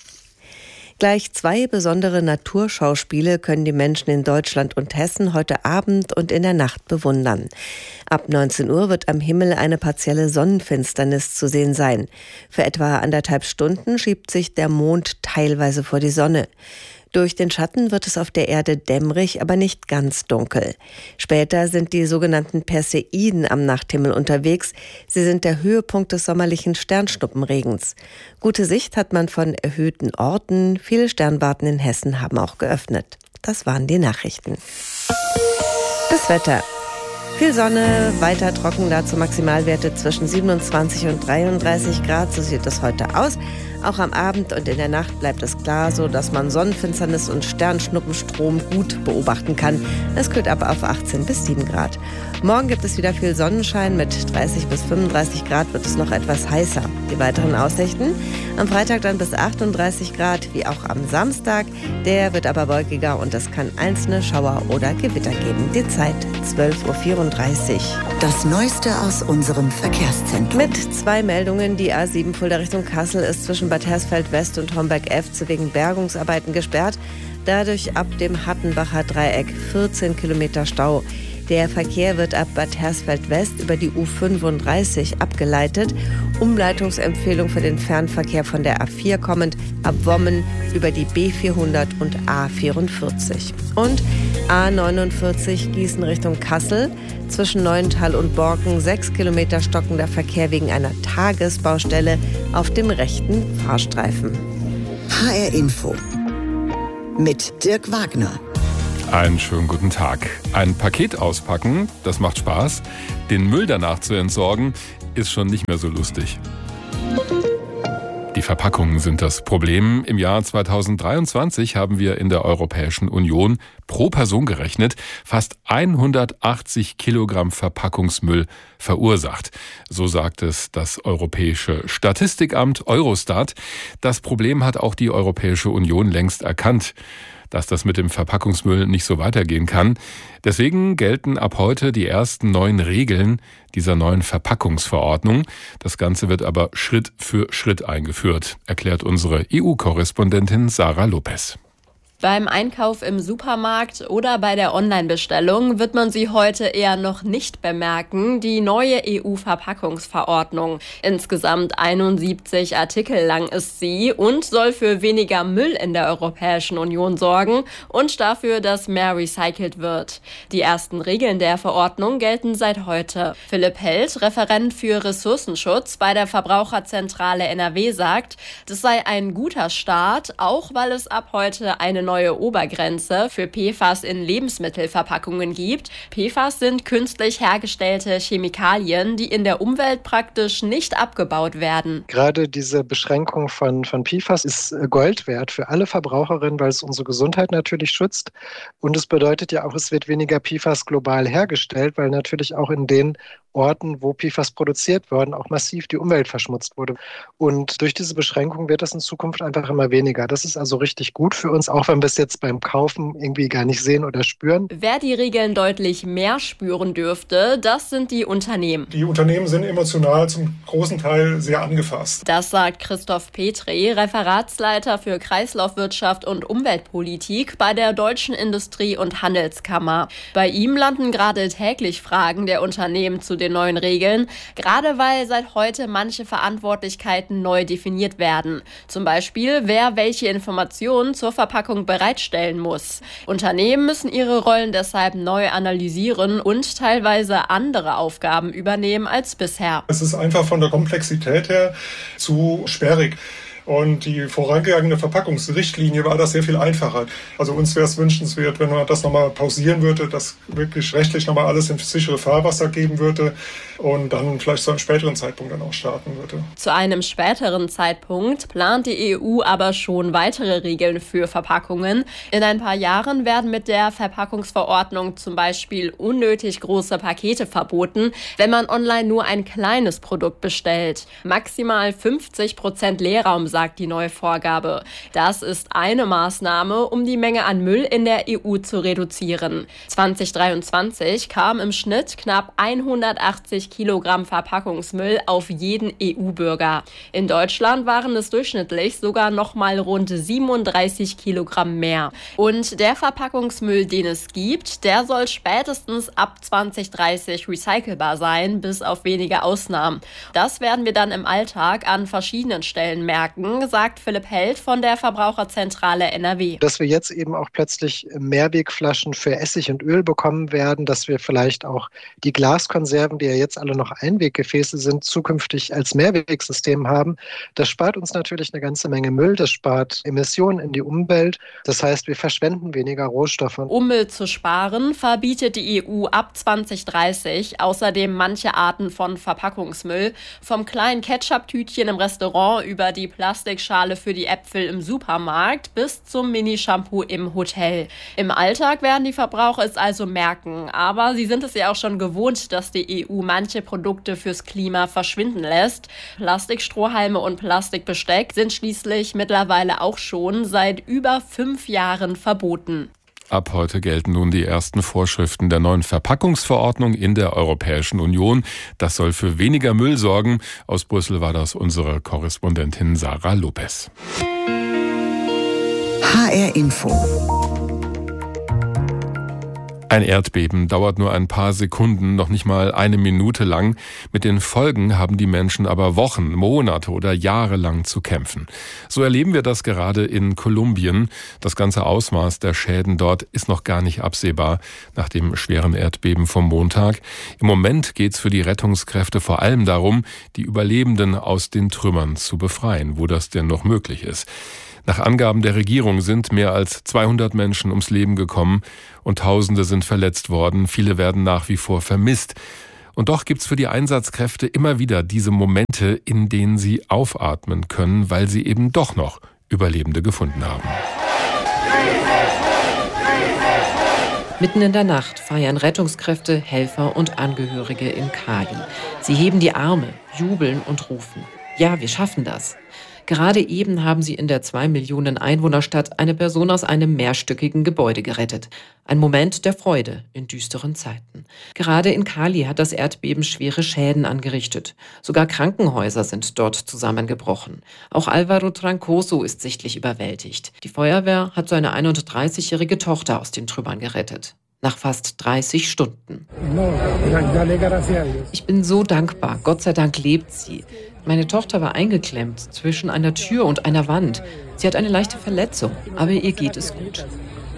Gleich zwei besondere Naturschauspiele können die Menschen in Deutschland und Hessen heute Abend und in der Nacht bewundern. Ab neunzehn Uhr wird am Himmel eine partielle Sonnenfinsternis zu sehen sein. Für etwa anderthalb Stunden schiebt sich der Mond teilweise vor die Sonne. Durch den Schatten wird es auf der Erde dämmerig, aber nicht ganz dunkel. Später sind die sogenannten Perseiden am Nachthimmel unterwegs. Sie sind der Höhepunkt des sommerlichen Sternschnuppenregens. Gute Sicht hat man von erhöhten Orten. Viele Sternwarten in Hessen haben auch geöffnet. Das waren die Nachrichten. Das Wetter. Viel Sonne, weiter trocken, dazu Maximalwerte zwischen siebenundzwanzig und dreiunddreißig Grad. So sieht es heute aus. Auch am Abend und in der Nacht bleibt es klar, so dass man Sonnenfinsternis und Sternschnuppenstrom gut beobachten kann. Es kühlt ab auf achtzehn bis sieben Grad. Morgen gibt es wieder viel Sonnenschein. Mit dreißig bis fünfunddreißig Grad wird es noch etwas heißer. Die weiteren Aussichten: am Freitag dann bis achtunddreißig Grad, wie auch am Samstag. Der wird aber wolkiger und es kann einzelne Schauer oder Gewitter geben. Die Zeit zwölf Uhr vierunddreißig. Das Neueste aus unserem Verkehrszentrum. Mit zwei Meldungen. Die A sieben Fulda Richtung Kassel ist zwischen Bad Hersfeld West und Homberg-Efze wegen Bergungsarbeiten gesperrt. Dadurch ab dem Hattenbacher Dreieck vierzehn Kilometer Stau. Der Verkehr wird ab Bad Hersfeld West über die U fünfunddreißig abgeleitet. Umleitungsempfehlung für den Fernverkehr von der A vier kommend ab Wommen über die B vierhundert und A vierundvierzig. Und A neunundvierzig Gießen Richtung Kassel. Zwischen Neuental und Borken sechs Kilometer stockender Verkehr wegen einer Tagesbaustelle auf dem rechten Fahrstreifen. H R Info mit Dirk Wagner. Einen schönen guten Tag. Ein Paket auspacken, das macht Spaß. Den Müll danach zu entsorgen, ist schon nicht mehr so lustig. Die Verpackungen sind das Problem. Im Jahr zweitausenddreiundzwanzig haben wir in der Europäischen Union pro Person gerechnet fast hundertachtzig Kilogramm Verpackungsmüll verursacht. So sagt es das Europäische Statistikamt Eurostat. Das Problem hat auch die Europäische Union längst erkannt, dass das mit dem Verpackungsmüll nicht so weitergehen kann. Deswegen gelten ab heute die ersten neuen Regeln dieser neuen Verpackungsverordnung. Das Ganze wird aber Schritt für Schritt eingeführt, erklärt unsere E U-Korrespondentin Sarah Lopez. Beim Einkauf im Supermarkt oder bei der Online-Bestellung wird man sie heute eher noch nicht bemerken, die neue E U-Verpackungsverordnung. Insgesamt einundsiebzig Artikel lang ist sie und soll für weniger Müll in der Europäischen Union sorgen und dafür, dass mehr recycelt wird. Die ersten Regeln der Verordnung gelten seit heute. Philipp Held, Referent für Ressourcenschutz bei der Verbraucherzentrale N R W, sagt, das sei ein guter Start, auch weil es ab heute eine neue Obergrenze für P F A S in Lebensmittelverpackungen gibt. P F A S sind künstlich hergestellte Chemikalien, die in der Umwelt praktisch nicht abgebaut werden. Gerade diese Beschränkung von, von P F A S ist Gold wert für alle Verbraucherinnen, weil es unsere Gesundheit natürlich schützt. Und es bedeutet ja auch, es wird weniger P F A S global hergestellt, weil natürlich auch in den Orten, wo P F A S produziert worden, auch massiv die Umwelt verschmutzt wurde. Und durch diese Beschränkung wird das in Zukunft einfach immer weniger. Das ist also richtig gut für uns, auch wenn wir es jetzt beim Kaufen irgendwie gar nicht sehen oder spüren. Wer die Regeln deutlich mehr spüren dürfte, das sind die Unternehmen. Die Unternehmen sind emotional zum großen Teil sehr angefasst. Das sagt Christoph Petri, Referatsleiter für Kreislaufwirtschaft und Umweltpolitik bei der Deutschen Industrie- und Handelskammer. Bei ihm landen gerade täglich Fragen der Unternehmen zu den neuen Regeln, gerade weil seit heute manche Verantwortlichkeiten neu definiert werden. Zum Beispiel, wer welche Informationen zur Verpackung bereitstellen muss. Unternehmen müssen ihre Rollen deshalb neu analysieren und teilweise andere Aufgaben übernehmen als bisher. Es ist einfach von der Komplexität her zu sperrig. Und die vorangegangene Verpackungsrichtlinie war das sehr viel einfacher. Also uns wäre es wünschenswert, wenn man das nochmal pausieren würde, dass wirklich rechtlich nochmal alles in sichere Fahrwasser geben würde und dann vielleicht zu einem späteren Zeitpunkt dann auch starten würde. Zu einem späteren Zeitpunkt plant die E U aber schon weitere Regeln für Verpackungen. In ein paar Jahren werden mit der Verpackungsverordnung zum Beispiel unnötig große Pakete verboten, wenn man online nur ein kleines Produkt bestellt. Maximal fünfzig Prozent Leerraum, sagt die neue Vorgabe. Das ist eine Maßnahme, um die Menge an Müll in der E U zu reduzieren. zweitausenddreiundzwanzig kam im Schnitt knapp hundertachtzig Kilogramm Verpackungsmüll auf jeden E U-Bürger. In Deutschland waren es durchschnittlich sogar noch mal rund siebenunddreißig Kilogramm mehr. Und der Verpackungsmüll, den es gibt, der soll spätestens ab zweitausenddreißig recycelbar sein, bis auf wenige Ausnahmen. Das werden wir dann im Alltag an verschiedenen Stellen merken, sagt Philipp Held von der Verbraucherzentrale N R W. Dass wir jetzt eben auch plötzlich Mehrwegflaschen für Essig und Öl bekommen werden, dass wir vielleicht auch die Glaskonserven, die ja jetzt alle noch Einweggefäße sind, zukünftig als Mehrwegsystem haben. Das spart uns natürlich eine ganze Menge Müll, das spart Emissionen in die Umwelt. Das heißt, wir verschwenden weniger Rohstoffe. Um Müll zu sparen, verbietet die E U ab zweitausenddreißig außerdem manche Arten von Verpackungsmüll, vom kleinen Ketchup-Tütchen im Restaurant über die Plastik Plastikschale für die Äpfel im Supermarkt bis zum Mini-Shampoo im Hotel. Im Alltag werden die Verbraucher es also merken, aber sie sind es ja auch schon gewohnt, dass die E U manche Produkte fürs Klima verschwinden lässt. Plastikstrohhalme und Plastikbesteck sind schließlich mittlerweile auch schon seit über fünf Jahren verboten. Ab heute gelten nun die ersten Vorschriften der neuen Verpackungsverordnung in der Europäischen Union. Das soll für weniger Müll sorgen. Aus Brüssel war das unsere Korrespondentin Sarah Lopez. H R Info. Ein Erdbeben dauert nur ein paar Sekunden, noch nicht mal eine Minute lang. Mit den Folgen haben die Menschen aber Wochen, Monate oder Jahre lang zu kämpfen. So erleben wir das gerade in Kolumbien. Das ganze Ausmaß der Schäden dort ist noch gar nicht absehbar nach dem schweren Erdbeben vom Montag. Im Moment geht's für die Rettungskräfte vor allem darum, die Überlebenden aus den Trümmern zu befreien, wo das denn noch möglich ist. Nach Angaben der Regierung sind mehr als zweihundert Menschen ums Leben gekommen und Tausende sind verletzt worden. Viele werden nach wie vor vermisst. Und doch gibt's für die Einsatzkräfte immer wieder diese Momente, in denen sie aufatmen können, weil sie eben doch noch Überlebende gefunden haben. Mitten in der Nacht feiern Rettungskräfte, Helfer und Angehörige in Cali. Sie heben die Arme, jubeln und rufen: Ja, wir schaffen das. Gerade eben haben sie in der zwei Millionen Einwohnerstadt eine Person aus einem mehrstöckigen Gebäude gerettet. Ein Moment der Freude in düsteren Zeiten. Gerade in Cali hat das Erdbeben schwere Schäden angerichtet. Sogar Krankenhäuser sind dort zusammengebrochen. Auch Alvaro Trancoso ist sichtlich überwältigt. Die Feuerwehr hat seine einunddreißigjährige Tochter aus den Trümmern gerettet. Nach fast dreißig Stunden. Ich bin so dankbar. Gott sei Dank lebt sie. Meine Tochter war eingeklemmt zwischen einer Tür und einer Wand. Sie hat eine leichte Verletzung, aber ihr geht es gut.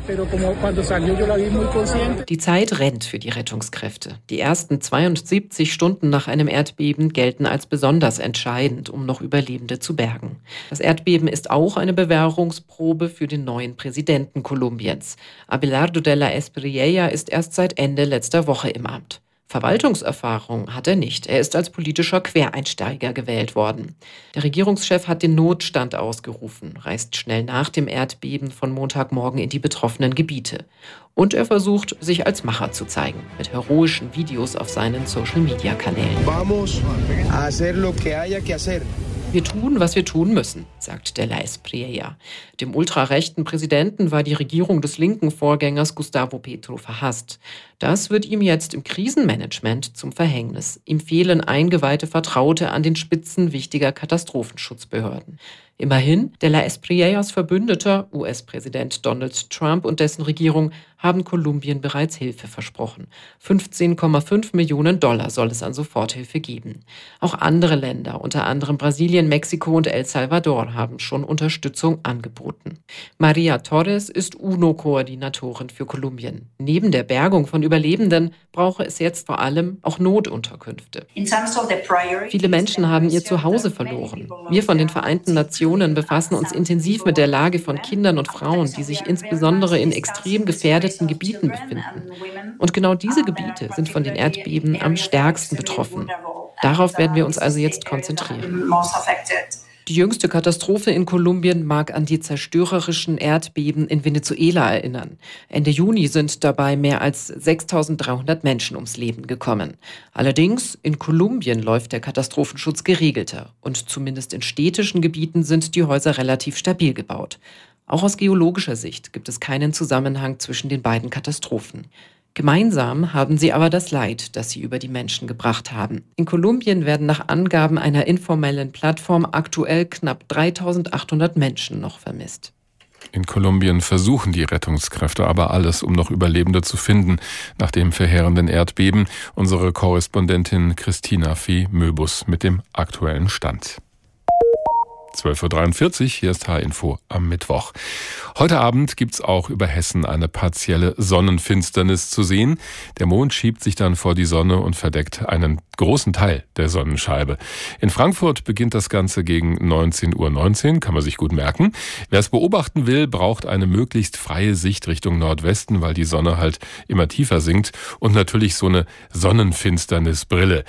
Die Zeit rennt für die Rettungskräfte. Die ersten zweiundsiebzig Stunden nach einem Erdbeben gelten als besonders entscheidend, um noch Überlebende zu bergen. Das Erdbeben ist auch eine Bewährungsprobe für den neuen Präsidenten Kolumbiens. Abelardo de la Espriella ist erst seit Ende letzter Woche im Amt. Verwaltungserfahrung hat er nicht. Er ist als politischer Quereinsteiger gewählt worden. Der Regierungschef hat den Notstand ausgerufen, reist schnell nach dem Erdbeben von Montagmorgen in die betroffenen Gebiete. Und er versucht, sich als Macher zu zeigen, mit heroischen Videos auf seinen Social-Media-Kanälen. Vamos a hacer lo que haya que hacer. Wir tun, was wir tun müssen, sagt de la Espriella. Dem ultrarechten Präsidenten war die Regierung des linken Vorgängers Gustavo Petro verhasst. Das wird ihm jetzt im Krisenmanagement zum Verhängnis. Ihm fehlen eingeweihte Vertraute an den Spitzen wichtiger Katastrophenschutzbehörden. Immerhin, de la Espriellas Verbündeter, U S-Präsident Donald Trump und dessen Regierung, haben Kolumbien bereits Hilfe versprochen. fünfzehn Komma fünf Millionen Dollar soll es an Soforthilfe geben. Auch andere Länder, unter anderem Brasilien, Mexiko und El Salvador, haben schon Unterstützung angeboten. Maria Torres ist UNO-Koordinatorin für Kolumbien. Neben der Bergung von Überlebenden brauche es jetzt vor allem auch Notunterkünfte. Viele Menschen haben ihr Zuhause verloren. Wir von den Vereinten Nationen befassen uns intensiv mit der Lage von Kindern und Frauen, die sich insbesondere in extrem gefährdeten Gebieten befinden. Und genau diese Gebiete sind von den Erdbeben am stärksten betroffen. Darauf werden wir uns also jetzt konzentrieren. Die jüngste Katastrophe in Kolumbien mag an die zerstörerischen Erdbeben in Venezuela erinnern. Ende Juni sind dabei mehr als sechstausenddreihundert Menschen ums Leben gekommen. Allerdings, in Kolumbien läuft der Katastrophenschutz geregelter und zumindest in städtischen Gebieten sind die Häuser relativ stabil gebaut. Auch aus geologischer Sicht gibt es keinen Zusammenhang zwischen den beiden Katastrophen. Gemeinsam haben sie aber das Leid, das sie über die Menschen gebracht haben. In Kolumbien werden nach Angaben einer informellen Plattform aktuell knapp dreitausendachthundert Menschen noch vermisst. In Kolumbien versuchen die Rettungskräfte aber alles, um noch Überlebende zu finden nach dem verheerenden Erdbeben. Unsere Korrespondentin Christina Fee Möbus mit dem aktuellen Stand. zwölf Uhr dreiundvierzig, hier ist H-Info am Mittwoch. Heute Abend gibt's auch über Hessen eine partielle Sonnenfinsternis zu sehen. Der Mond schiebt sich dann vor die Sonne und verdeckt einen großen Teil der Sonnenscheibe. In Frankfurt beginnt das Ganze gegen neunzehn Uhr neunzehn, kann man sich gut merken. Wer es beobachten will, braucht eine möglichst freie Sicht Richtung Nordwesten, weil die Sonne halt immer tiefer sinkt und natürlich so eine Sonnenfinsternisbrille.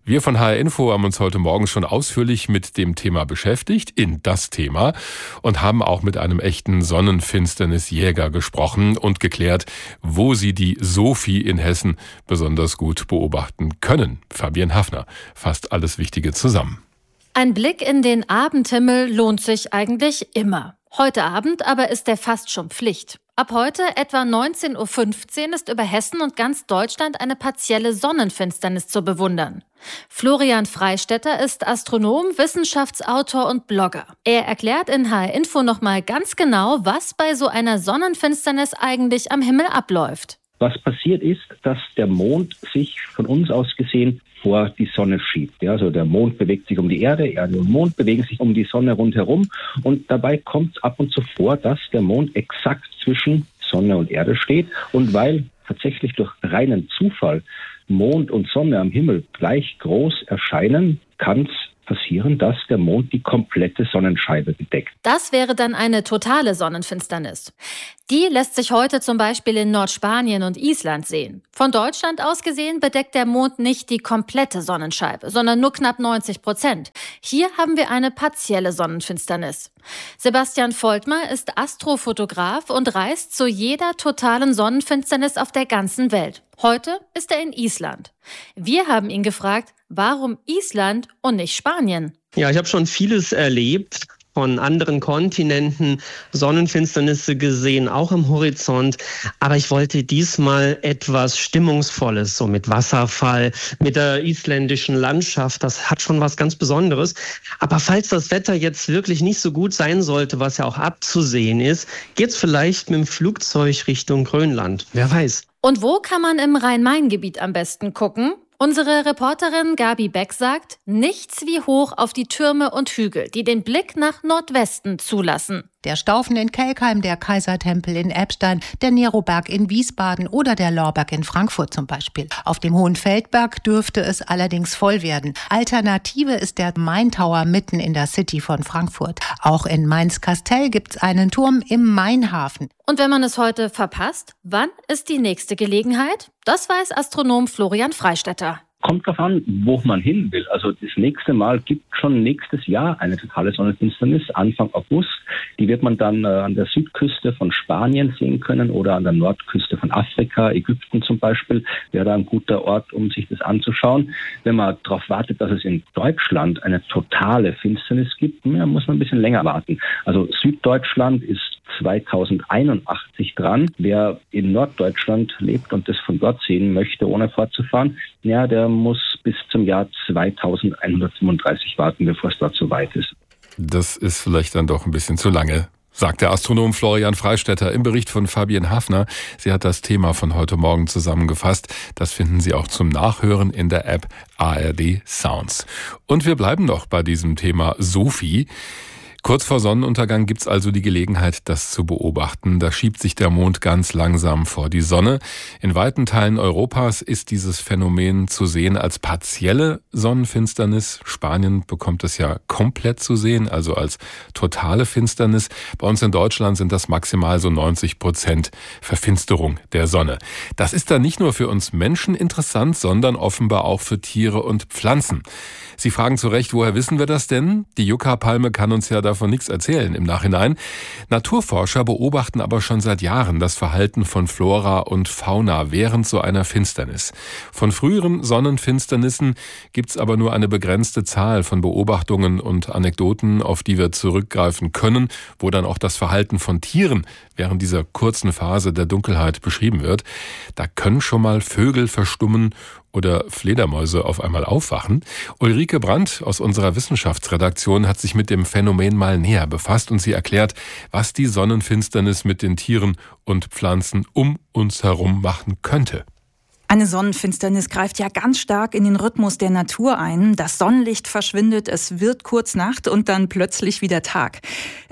Wir von H R Info haben uns heute Morgen schon ausführlich mit dem Thema beschäftigt, in das Thema, und haben auch mit einem echten Sonnenfinsternisjäger gesprochen und geklärt, wo sie die Sophie in Hessen besonders gut beobachten können. Fabian Hafner fasst alles Wichtige zusammen. Ein Blick in den Abendhimmel lohnt sich eigentlich immer. Heute Abend aber ist der fast schon Pflicht. Ab heute etwa neunzehn Uhr fünfzehn ist über Hessen und ganz Deutschland eine partielle Sonnenfinsternis zu bewundern. Florian Freistetter ist Astronom, Wissenschaftsautor und Blogger. Er erklärt in H R Info nochmal ganz genau, was bei so einer Sonnenfinsternis eigentlich am Himmel abläuft. Was passiert ist, dass der Mond sich von uns aus gesehen vor die Sonne schiebt. Ja, also der Mond bewegt sich um die Erde, Erde und Mond bewegen sich um die Sonne rundherum und dabei kommt es ab und zu vor, dass der Mond exakt zwischen Sonne und Erde steht, und weil tatsächlich durch reinen Zufall Mond und Sonne am Himmel gleich groß erscheinen, kann es passieren, dass der Mond die komplette Sonnenscheibe bedeckt. Das wäre dann eine totale Sonnenfinsternis. Die lässt sich heute zum Beispiel in Nordspanien und Island sehen. Von Deutschland aus gesehen bedeckt der Mond nicht die komplette Sonnenscheibe, sondern nur knapp neunzig Prozent. Hier haben wir eine partielle Sonnenfinsternis. Sebastian Voltmer ist Astrofotograf und reist zu jeder totalen Sonnenfinsternis auf der ganzen Welt. Heute ist er in Island. Wir haben ihn gefragt, warum Island und nicht Spanien? Ja, ich habe schon vieles erlebt. Von anderen Kontinenten, Sonnenfinsternisse gesehen, auch am Horizont. Aber ich wollte diesmal etwas Stimmungsvolles, so mit Wasserfall, mit der isländischen Landschaft. Das hat schon was ganz Besonderes. Aber falls das Wetter jetzt wirklich nicht so gut sein sollte, was ja auch abzusehen ist, geht's vielleicht mit dem Flugzeug Richtung Grönland. Wer weiß. Und wo kann man im Rhein-Main-Gebiet am besten gucken? Unsere Reporterin Gabi Beck sagt, nichts wie hoch auf die Türme und Hügel, die den Blick nach Nordwesten zulassen. Der Staufen in Kelkheim, der Kaisertempel in Eppstein, der Neroberg in Wiesbaden oder der Lorberg in Frankfurt zum Beispiel. Auf dem Hohen Feldberg dürfte es allerdings voll werden. Alternative ist der Main Tower mitten in der City von Frankfurt. Auch in Mainz-Kastell gibt's einen Turm im Mainhafen. Und wenn man es heute verpasst, wann ist die nächste Gelegenheit? Das weiß Astronom Florian Freistetter. Kommt drauf an, wo man hin will. Also das nächste Mal gibt schon nächstes Jahr eine totale Sonnenfinsternis, Anfang August. Die wird man dann äh, an der Südküste von Spanien sehen können oder an der Nordküste von Afrika, Ägypten zum Beispiel, wäre da ein guter Ort, um sich das anzuschauen. Wenn man darauf wartet, dass es in Deutschland eine totale Finsternis gibt, ja, muss man ein bisschen länger warten. Also Süddeutschland ist zweitausendeinundachtzig dran. Wer in Norddeutschland lebt und das von dort sehen möchte, ohne fortzufahren, ja, der muss bis zum Jahr zweitausendeinhundertfünfunddreißig warten, bevor es dort so weit ist. Das ist vielleicht dann doch ein bisschen zu lange, sagt der Astronom Florian Freistetter im Bericht von Fabian Hafner. Sie hat das Thema von heute Morgen zusammengefasst. Das finden Sie auch zum Nachhören in der App A R D Sounds. Und wir bleiben noch bei diesem Thema Sophie. Kurz vor Sonnenuntergang gibt's also die Gelegenheit, das zu beobachten. Da schiebt sich der Mond ganz langsam vor die Sonne. In weiten Teilen Europas ist dieses Phänomen zu sehen als partielle Sonnenfinsternis. Spanien bekommt es ja komplett zu sehen, also als totale Finsternis. Bei uns in Deutschland sind das maximal so neunzig Prozent Verfinsterung der Sonne. Das ist dann nicht nur für uns Menschen interessant, sondern offenbar auch für Tiere und Pflanzen. Sie fragen zu Recht, woher wissen wir das denn? Die Yucca-Palme kann uns ja davon nichts erzählen im Nachhinein. Naturforscher beobachten aber schon seit Jahren das Verhalten von Flora und Fauna während so einer Finsternis. Von früheren Sonnenfinsternissen gibt's aber nur eine begrenzte Zahl von Beobachtungen und Anekdoten, auf die wir zurückgreifen können, wo dann auch das Verhalten von Tieren während dieser kurzen Phase der Dunkelheit beschrieben wird. Da können schon mal Vögel verstummen oder Fledermäuse auf einmal aufwachen. Ulrike Brandt aus unserer Wissenschaftsredaktion hat sich mit dem Phänomen mal näher befasst und sie erklärt, was die Sonnenfinsternis mit den Tieren und Pflanzen um uns herum machen könnte. Eine Sonnenfinsternis greift ja ganz stark in den Rhythmus der Natur ein. Das Sonnenlicht verschwindet, es wird kurz Nacht und dann plötzlich wieder Tag.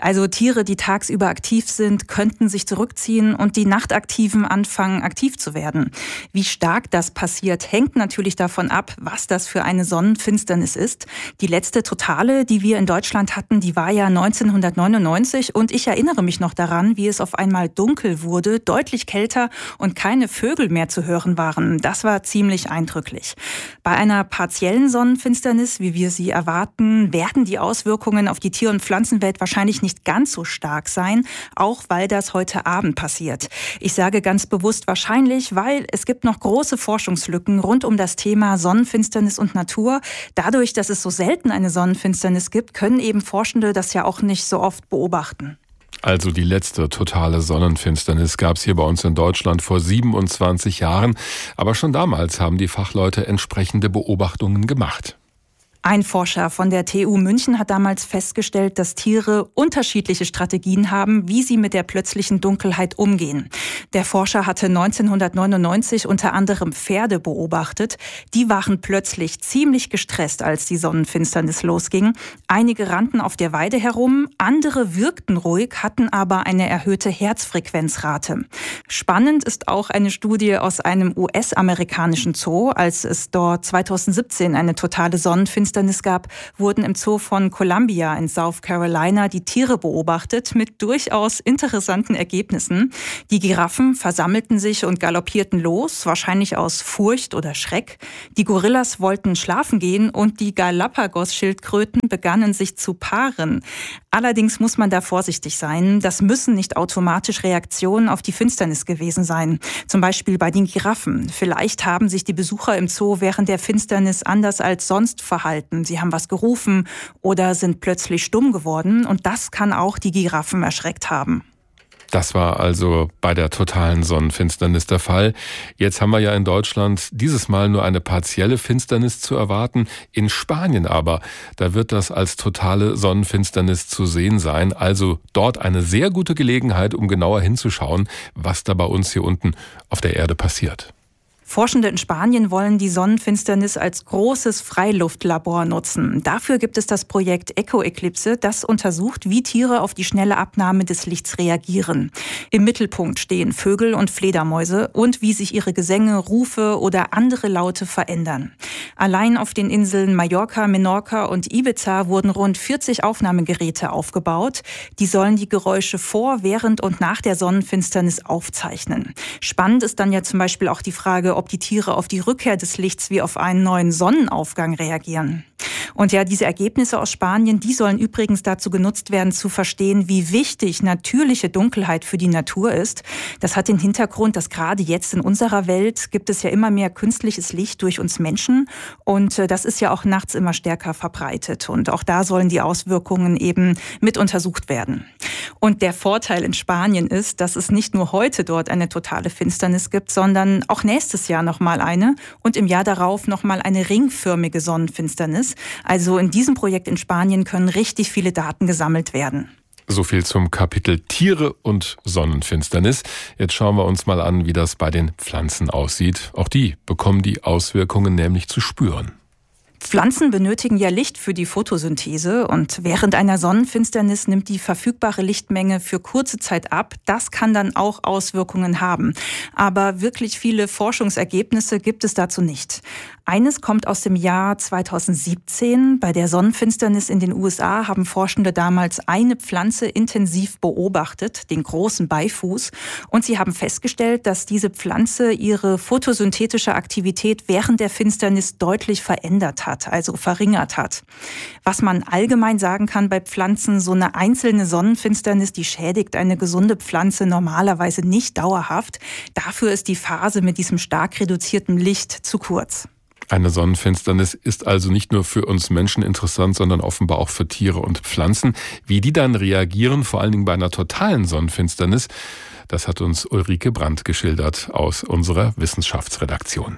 Also Tiere, die tagsüber aktiv sind, könnten sich zurückziehen und die Nachtaktiven anfangen, aktiv zu werden. Wie stark das passiert, hängt natürlich davon ab, was das für eine Sonnenfinsternis ist. Die letzte totale, die wir in Deutschland hatten, die war ja neunzehnhundertneunundneunzig und ich erinnere mich noch daran, wie es auf einmal dunkel wurde, deutlich kälter und keine Vögel mehr zu hören waren. Das war ziemlich eindrücklich. Bei einer partiellen Sonnenfinsternis, wie wir sie erwarten, werden die Auswirkungen auf die Tier- und Pflanzenwelt wahrscheinlich nicht ganz so stark sein, auch weil das heute Abend passiert. Ich sage ganz bewusst wahrscheinlich, weil es gibt noch große Forschungslücken rund um das Thema Sonnenfinsternis und Natur. Dadurch, dass es so selten eine Sonnenfinsternis gibt, können eben Forschende das ja auch nicht so oft beobachten. Also die letzte totale Sonnenfinsternis gab es hier bei uns in Deutschland vor siebenundzwanzig Jahren. Aber schon damals haben die Fachleute entsprechende Beobachtungen gemacht. Ein Forscher von der T U München hat damals festgestellt, dass Tiere unterschiedliche Strategien haben, wie sie mit der plötzlichen Dunkelheit umgehen. Der Forscher hatte neunzehnhundertneunundneunzig unter anderem Pferde beobachtet. Die waren plötzlich ziemlich gestresst, als die Sonnenfinsternis losging. Einige rannten auf der Weide herum, andere wirkten ruhig, hatten aber eine erhöhte Herzfrequenzrate. Spannend ist auch eine Studie aus einem U S-amerikanischen Zoo. Als es dort zweitausendsiebzehn eine totale Sonnenfinsternis gab, wurden im Zoo von Columbia in South Carolina die Tiere beobachtet mit durchaus interessanten Ergebnissen. Die Giraffen versammelten sich und galoppierten los, wahrscheinlich aus Furcht oder Schreck. Die Gorillas wollten schlafen gehen und die Galapagos-Schildkröten begannen sich zu paaren. Allerdings muss man da vorsichtig sein. Das müssen nicht automatisch Reaktionen auf die Finsternis gewesen sein. Zum Beispiel bei den Giraffen. Vielleicht haben sich die Besucher im Zoo während der Finsternis anders als sonst verhalten. Sie haben was gerufen oder sind plötzlich stumm geworden. Und das kann auch die Giraffen erschreckt haben. Das war also bei der totalen Sonnenfinsternis der Fall. Jetzt haben wir ja in Deutschland dieses Mal nur eine partielle Finsternis zu erwarten. In Spanien aber, da wird das als totale Sonnenfinsternis zu sehen sein. Also dort eine sehr gute Gelegenheit, um genauer hinzuschauen, was da bei uns hier unten auf der Erde passiert. Forschende in Spanien wollen die Sonnenfinsternis als großes Freiluftlabor nutzen. Dafür gibt es das Projekt Eco-Eclipse, das untersucht, wie Tiere auf die schnelle Abnahme des Lichts reagieren. Im Mittelpunkt stehen Vögel und Fledermäuse und wie sich ihre Gesänge, Rufe oder andere Laute verändern. Allein auf den Inseln Mallorca, Menorca und Ibiza wurden rund vierzig Aufnahmegeräte aufgebaut. Die sollen die Geräusche vor, während und nach der Sonnenfinsternis aufzeichnen. Spannend ist dann ja zum Beispiel auch die Frage, ob die Tiere auf die Rückkehr des Lichts wie auf einen neuen Sonnenaufgang reagieren. Und ja, diese Ergebnisse aus Spanien, die sollen übrigens dazu genutzt werden, zu verstehen, wie wichtig natürliche Dunkelheit für die Natur ist. Das hat den Hintergrund, dass gerade jetzt in unserer Welt gibt es ja immer mehr künstliches Licht durch uns Menschen. Und das ist ja auch nachts immer stärker verbreitet. Und auch da sollen die Auswirkungen eben mit untersucht werden. Und der Vorteil in Spanien ist, dass es nicht nur heute dort eine totale Finsternis gibt, sondern auch nächstes Jahr nochmal eine und im Jahr darauf nochmal eine ringförmige Sonnenfinsternis. Also in diesem Projekt in Spanien können richtig viele Daten gesammelt werden. So viel zum Kapitel Tiere und Sonnenfinsternis. Jetzt schauen wir uns mal an, wie das bei den Pflanzen aussieht. Auch die bekommen die Auswirkungen nämlich zu spüren. Pflanzen benötigen ja Licht für die Photosynthese und während einer Sonnenfinsternis nimmt die verfügbare Lichtmenge für kurze Zeit ab. Das kann dann auch Auswirkungen haben. Aber wirklich viele Forschungsergebnisse gibt es dazu nicht. Eines kommt aus dem Jahr zweitausendsiebzehn. Bei der Sonnenfinsternis in den U S A haben Forschende damals eine Pflanze intensiv beobachtet, den großen Beifuß. Und sie haben festgestellt, dass diese Pflanze ihre photosynthetische Aktivität während der Finsternis deutlich verändert hat. also verringert hat. Was man allgemein sagen kann bei Pflanzen, so eine einzelne Sonnenfinsternis, die schädigt eine gesunde Pflanze normalerweise nicht dauerhaft. Dafür ist die Phase mit diesem stark reduzierten Licht zu kurz. Eine Sonnenfinsternis ist also nicht nur für uns Menschen interessant, sondern offenbar auch für Tiere und Pflanzen. Wie die dann reagieren, vor allen Dingen bei einer totalen Sonnenfinsternis, das hat uns Ulrike Brandt geschildert aus unserer Wissenschaftsredaktion.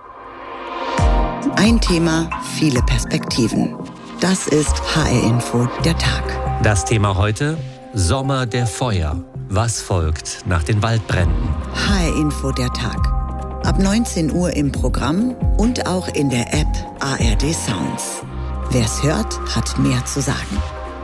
Ein Thema, viele Perspektiven. Das ist H R-Info, der Tag. Das Thema heute: Sommer der Feuer. Was folgt nach den Waldbränden? H R-Info, der Tag. Ab neunzehn Uhr im Programm und auch in der App A R D Sounds. Wer's hört, hat mehr zu sagen.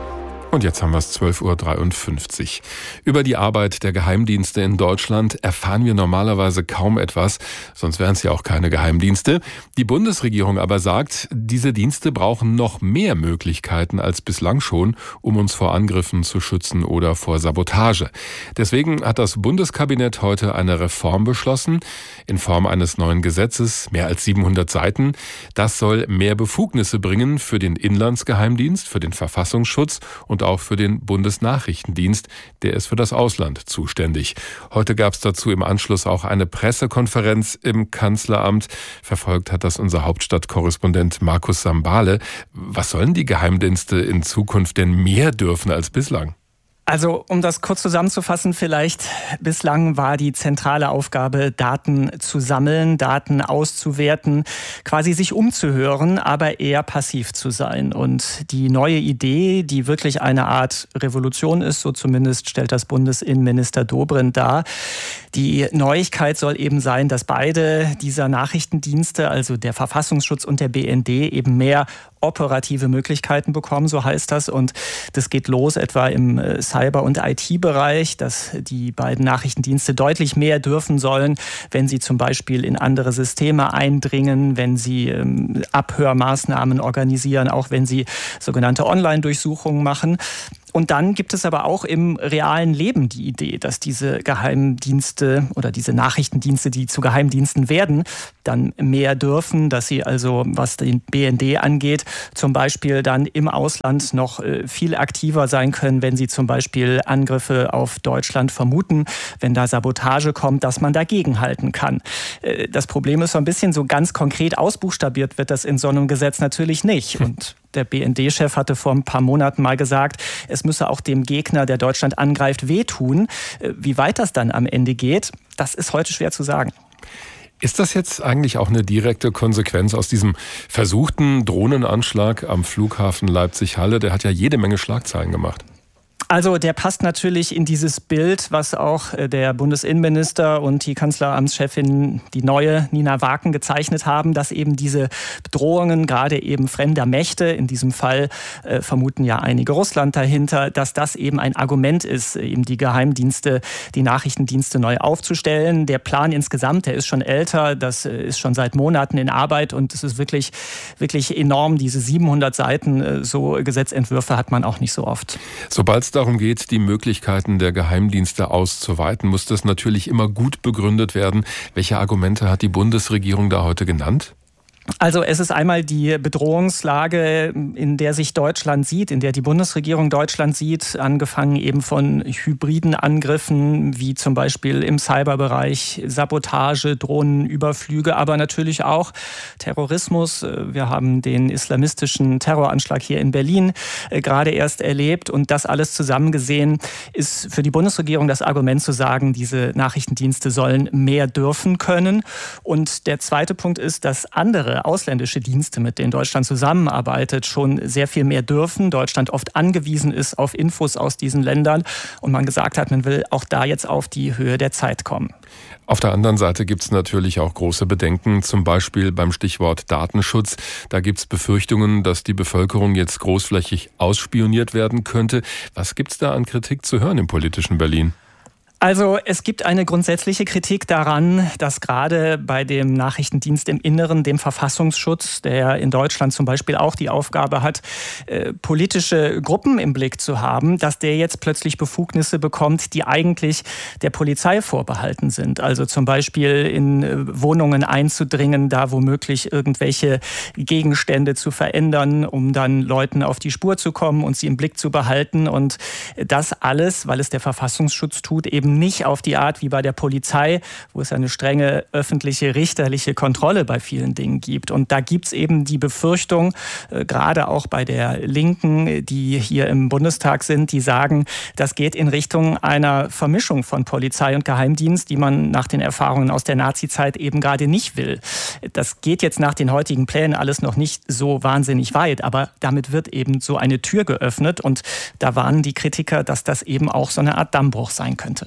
Und jetzt haben wir es zwölf Uhr dreiundfünfzig. Über die Arbeit der Geheimdienste in Deutschland erfahren wir normalerweise kaum etwas, sonst wären es ja auch keine Geheimdienste. Die Bundesregierung aber sagt, diese Dienste brauchen noch mehr Möglichkeiten als bislang schon, um uns vor Angriffen zu schützen oder vor Sabotage. Deswegen hat das Bundeskabinett heute eine Reform beschlossen, in Form eines neuen Gesetzes, mehr als siebenhundert Seiten. Das soll mehr Befugnisse bringen für den Inlandsgeheimdienst, für den Verfassungsschutz und auch für den Bundesnachrichtendienst, der ist für das Ausland zuständig. Heute gab es dazu im Anschluss auch eine Pressekonferenz im Kanzleramt. Verfolgt hat das unser Hauptstadtkorrespondent Markus Sambale. Was sollen die Geheimdienste in Zukunft denn mehr dürfen als bislang? Also, um das kurz zusammenzufassen, vielleicht bislang war die zentrale Aufgabe, Daten zu sammeln, Daten auszuwerten, quasi sich umzuhören, aber eher passiv zu sein. Und die neue Idee, die wirklich eine Art Revolution ist, so zumindest stellt das Bundesinnenminister Dobrindt dar. Die Neuigkeit soll eben sein, dass beide dieser Nachrichtendienste, also der Verfassungsschutz und der B N D, eben mehr operative Möglichkeiten bekommen, so heißt das. Und das geht los etwa im Cyber- und I T-Bereich, dass die beiden Nachrichtendienste deutlich mehr dürfen sollen, wenn sie zum Beispiel in andere Systeme eindringen, wenn sie ähm, Abhörmaßnahmen organisieren, auch wenn sie sogenannte Online-Durchsuchungen machen. Und dann gibt es aber auch im realen Leben die Idee, dass diese Geheimdienste oder diese Nachrichtendienste, die zu Geheimdiensten werden, dann mehr dürfen, dass sie also, was den B N D angeht, zum Beispiel dann im Ausland noch viel aktiver sein können, wenn sie zum Beispiel Angriffe auf Deutschland vermuten, wenn da Sabotage kommt, dass man dagegenhalten kann. Das Problem ist so ein bisschen, so ganz konkret ausbuchstabiert wird das in so einem Gesetz natürlich nicht. Und der B N D-Chef hatte vor ein paar Monaten mal gesagt, es müsse auch dem Gegner, der Deutschland angreift, wehtun. Wie weit das dann am Ende geht, das ist heute schwer zu sagen. Ist das jetzt eigentlich auch eine direkte Konsequenz aus diesem versuchten Drohnenanschlag am Flughafen Leipzig-Halle? Der hat ja jede Menge Schlagzeilen gemacht. Also der passt natürlich in dieses Bild, was auch der Bundesinnenminister und die Kanzleramtschefin, die neue Nina Waken, gezeichnet haben, dass eben diese Bedrohungen, gerade eben fremder Mächte, in diesem Fall äh, vermuten ja einige Russland dahinter, dass das eben ein Argument ist, eben die Geheimdienste, die Nachrichtendienste neu aufzustellen. Der Plan insgesamt, der ist schon älter, das ist schon seit Monaten in Arbeit und es ist wirklich, wirklich enorm. Diese siebenhundert Seiten, so Gesetzentwürfe hat man auch nicht so oft. Sobald es darum geht, die Möglichkeiten der Geheimdienste auszuweiten, muss das natürlich immer gut begründet werden. Welche Argumente hat die Bundesregierung da heute genannt? Also es ist einmal die Bedrohungslage, in der sich Deutschland sieht, in der die Bundesregierung Deutschland sieht, angefangen eben von hybriden Angriffen, wie zum Beispiel im Cyberbereich, Sabotage, Drohnenüberflüge, aber natürlich auch Terrorismus. Wir haben den islamistischen Terroranschlag hier in Berlin gerade erst erlebt und das alles zusammengesehen ist für die Bundesregierung das Argument zu sagen, diese Nachrichtendienste sollen mehr dürfen können. Und der zweite Punkt ist, dass andere ausländische Dienste, mit denen Deutschland zusammenarbeitet, schon sehr viel mehr dürfen. Deutschland oft angewiesen ist auf Infos aus diesen Ländern und man gesagt hat, man will auch da jetzt auf die Höhe der Zeit kommen. Auf der anderen Seite gibt es natürlich auch große Bedenken, zum Beispiel beim Stichwort Datenschutz. Da gibt es Befürchtungen, dass die Bevölkerung jetzt großflächig ausspioniert werden könnte. Was gibt es da an Kritik zu hören im politischen Berlin? Also es gibt eine grundsätzliche Kritik daran, dass gerade bei dem Nachrichtendienst im Inneren, dem Verfassungsschutz, der in Deutschland zum Beispiel auch die Aufgabe hat, äh, politische Gruppen im Blick zu haben, dass der jetzt plötzlich Befugnisse bekommt, die eigentlich der Polizei vorbehalten sind. Also zum Beispiel in äh, Wohnungen einzudringen, da womöglich irgendwelche Gegenstände zu verändern, um dann Leuten auf die Spur zu kommen und sie im Blick zu behalten. Und das alles, weil es der Verfassungsschutz tut, eben nicht auf die Art wie bei der Polizei, wo es eine strenge öffentliche, richterliche Kontrolle bei vielen Dingen gibt. Und da gibt es eben die Befürchtung, äh, gerade auch bei der Linken, die hier im Bundestag sind, die sagen, das geht in Richtung einer Vermischung von Polizei und Geheimdienst, die man nach den Erfahrungen aus der Nazizeit eben gerade nicht will. Das geht jetzt nach den heutigen Plänen alles noch nicht so wahnsinnig weit, aber damit wird eben so eine Tür geöffnet und da warnen die Kritiker, dass das eben auch so eine Art Dammbruch sein könnte.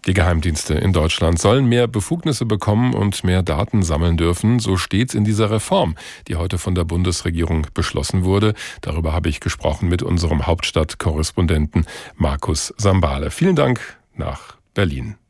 Die Geheimdienste in Deutschland sollen mehr Befugnisse bekommen und mehr Daten sammeln dürfen. So steht's in dieser Reform, die heute von der Bundesregierung beschlossen wurde. Darüber habe ich gesprochen mit unserem Hauptstadtkorrespondenten Markus Sambale. Vielen Dank nach Berlin.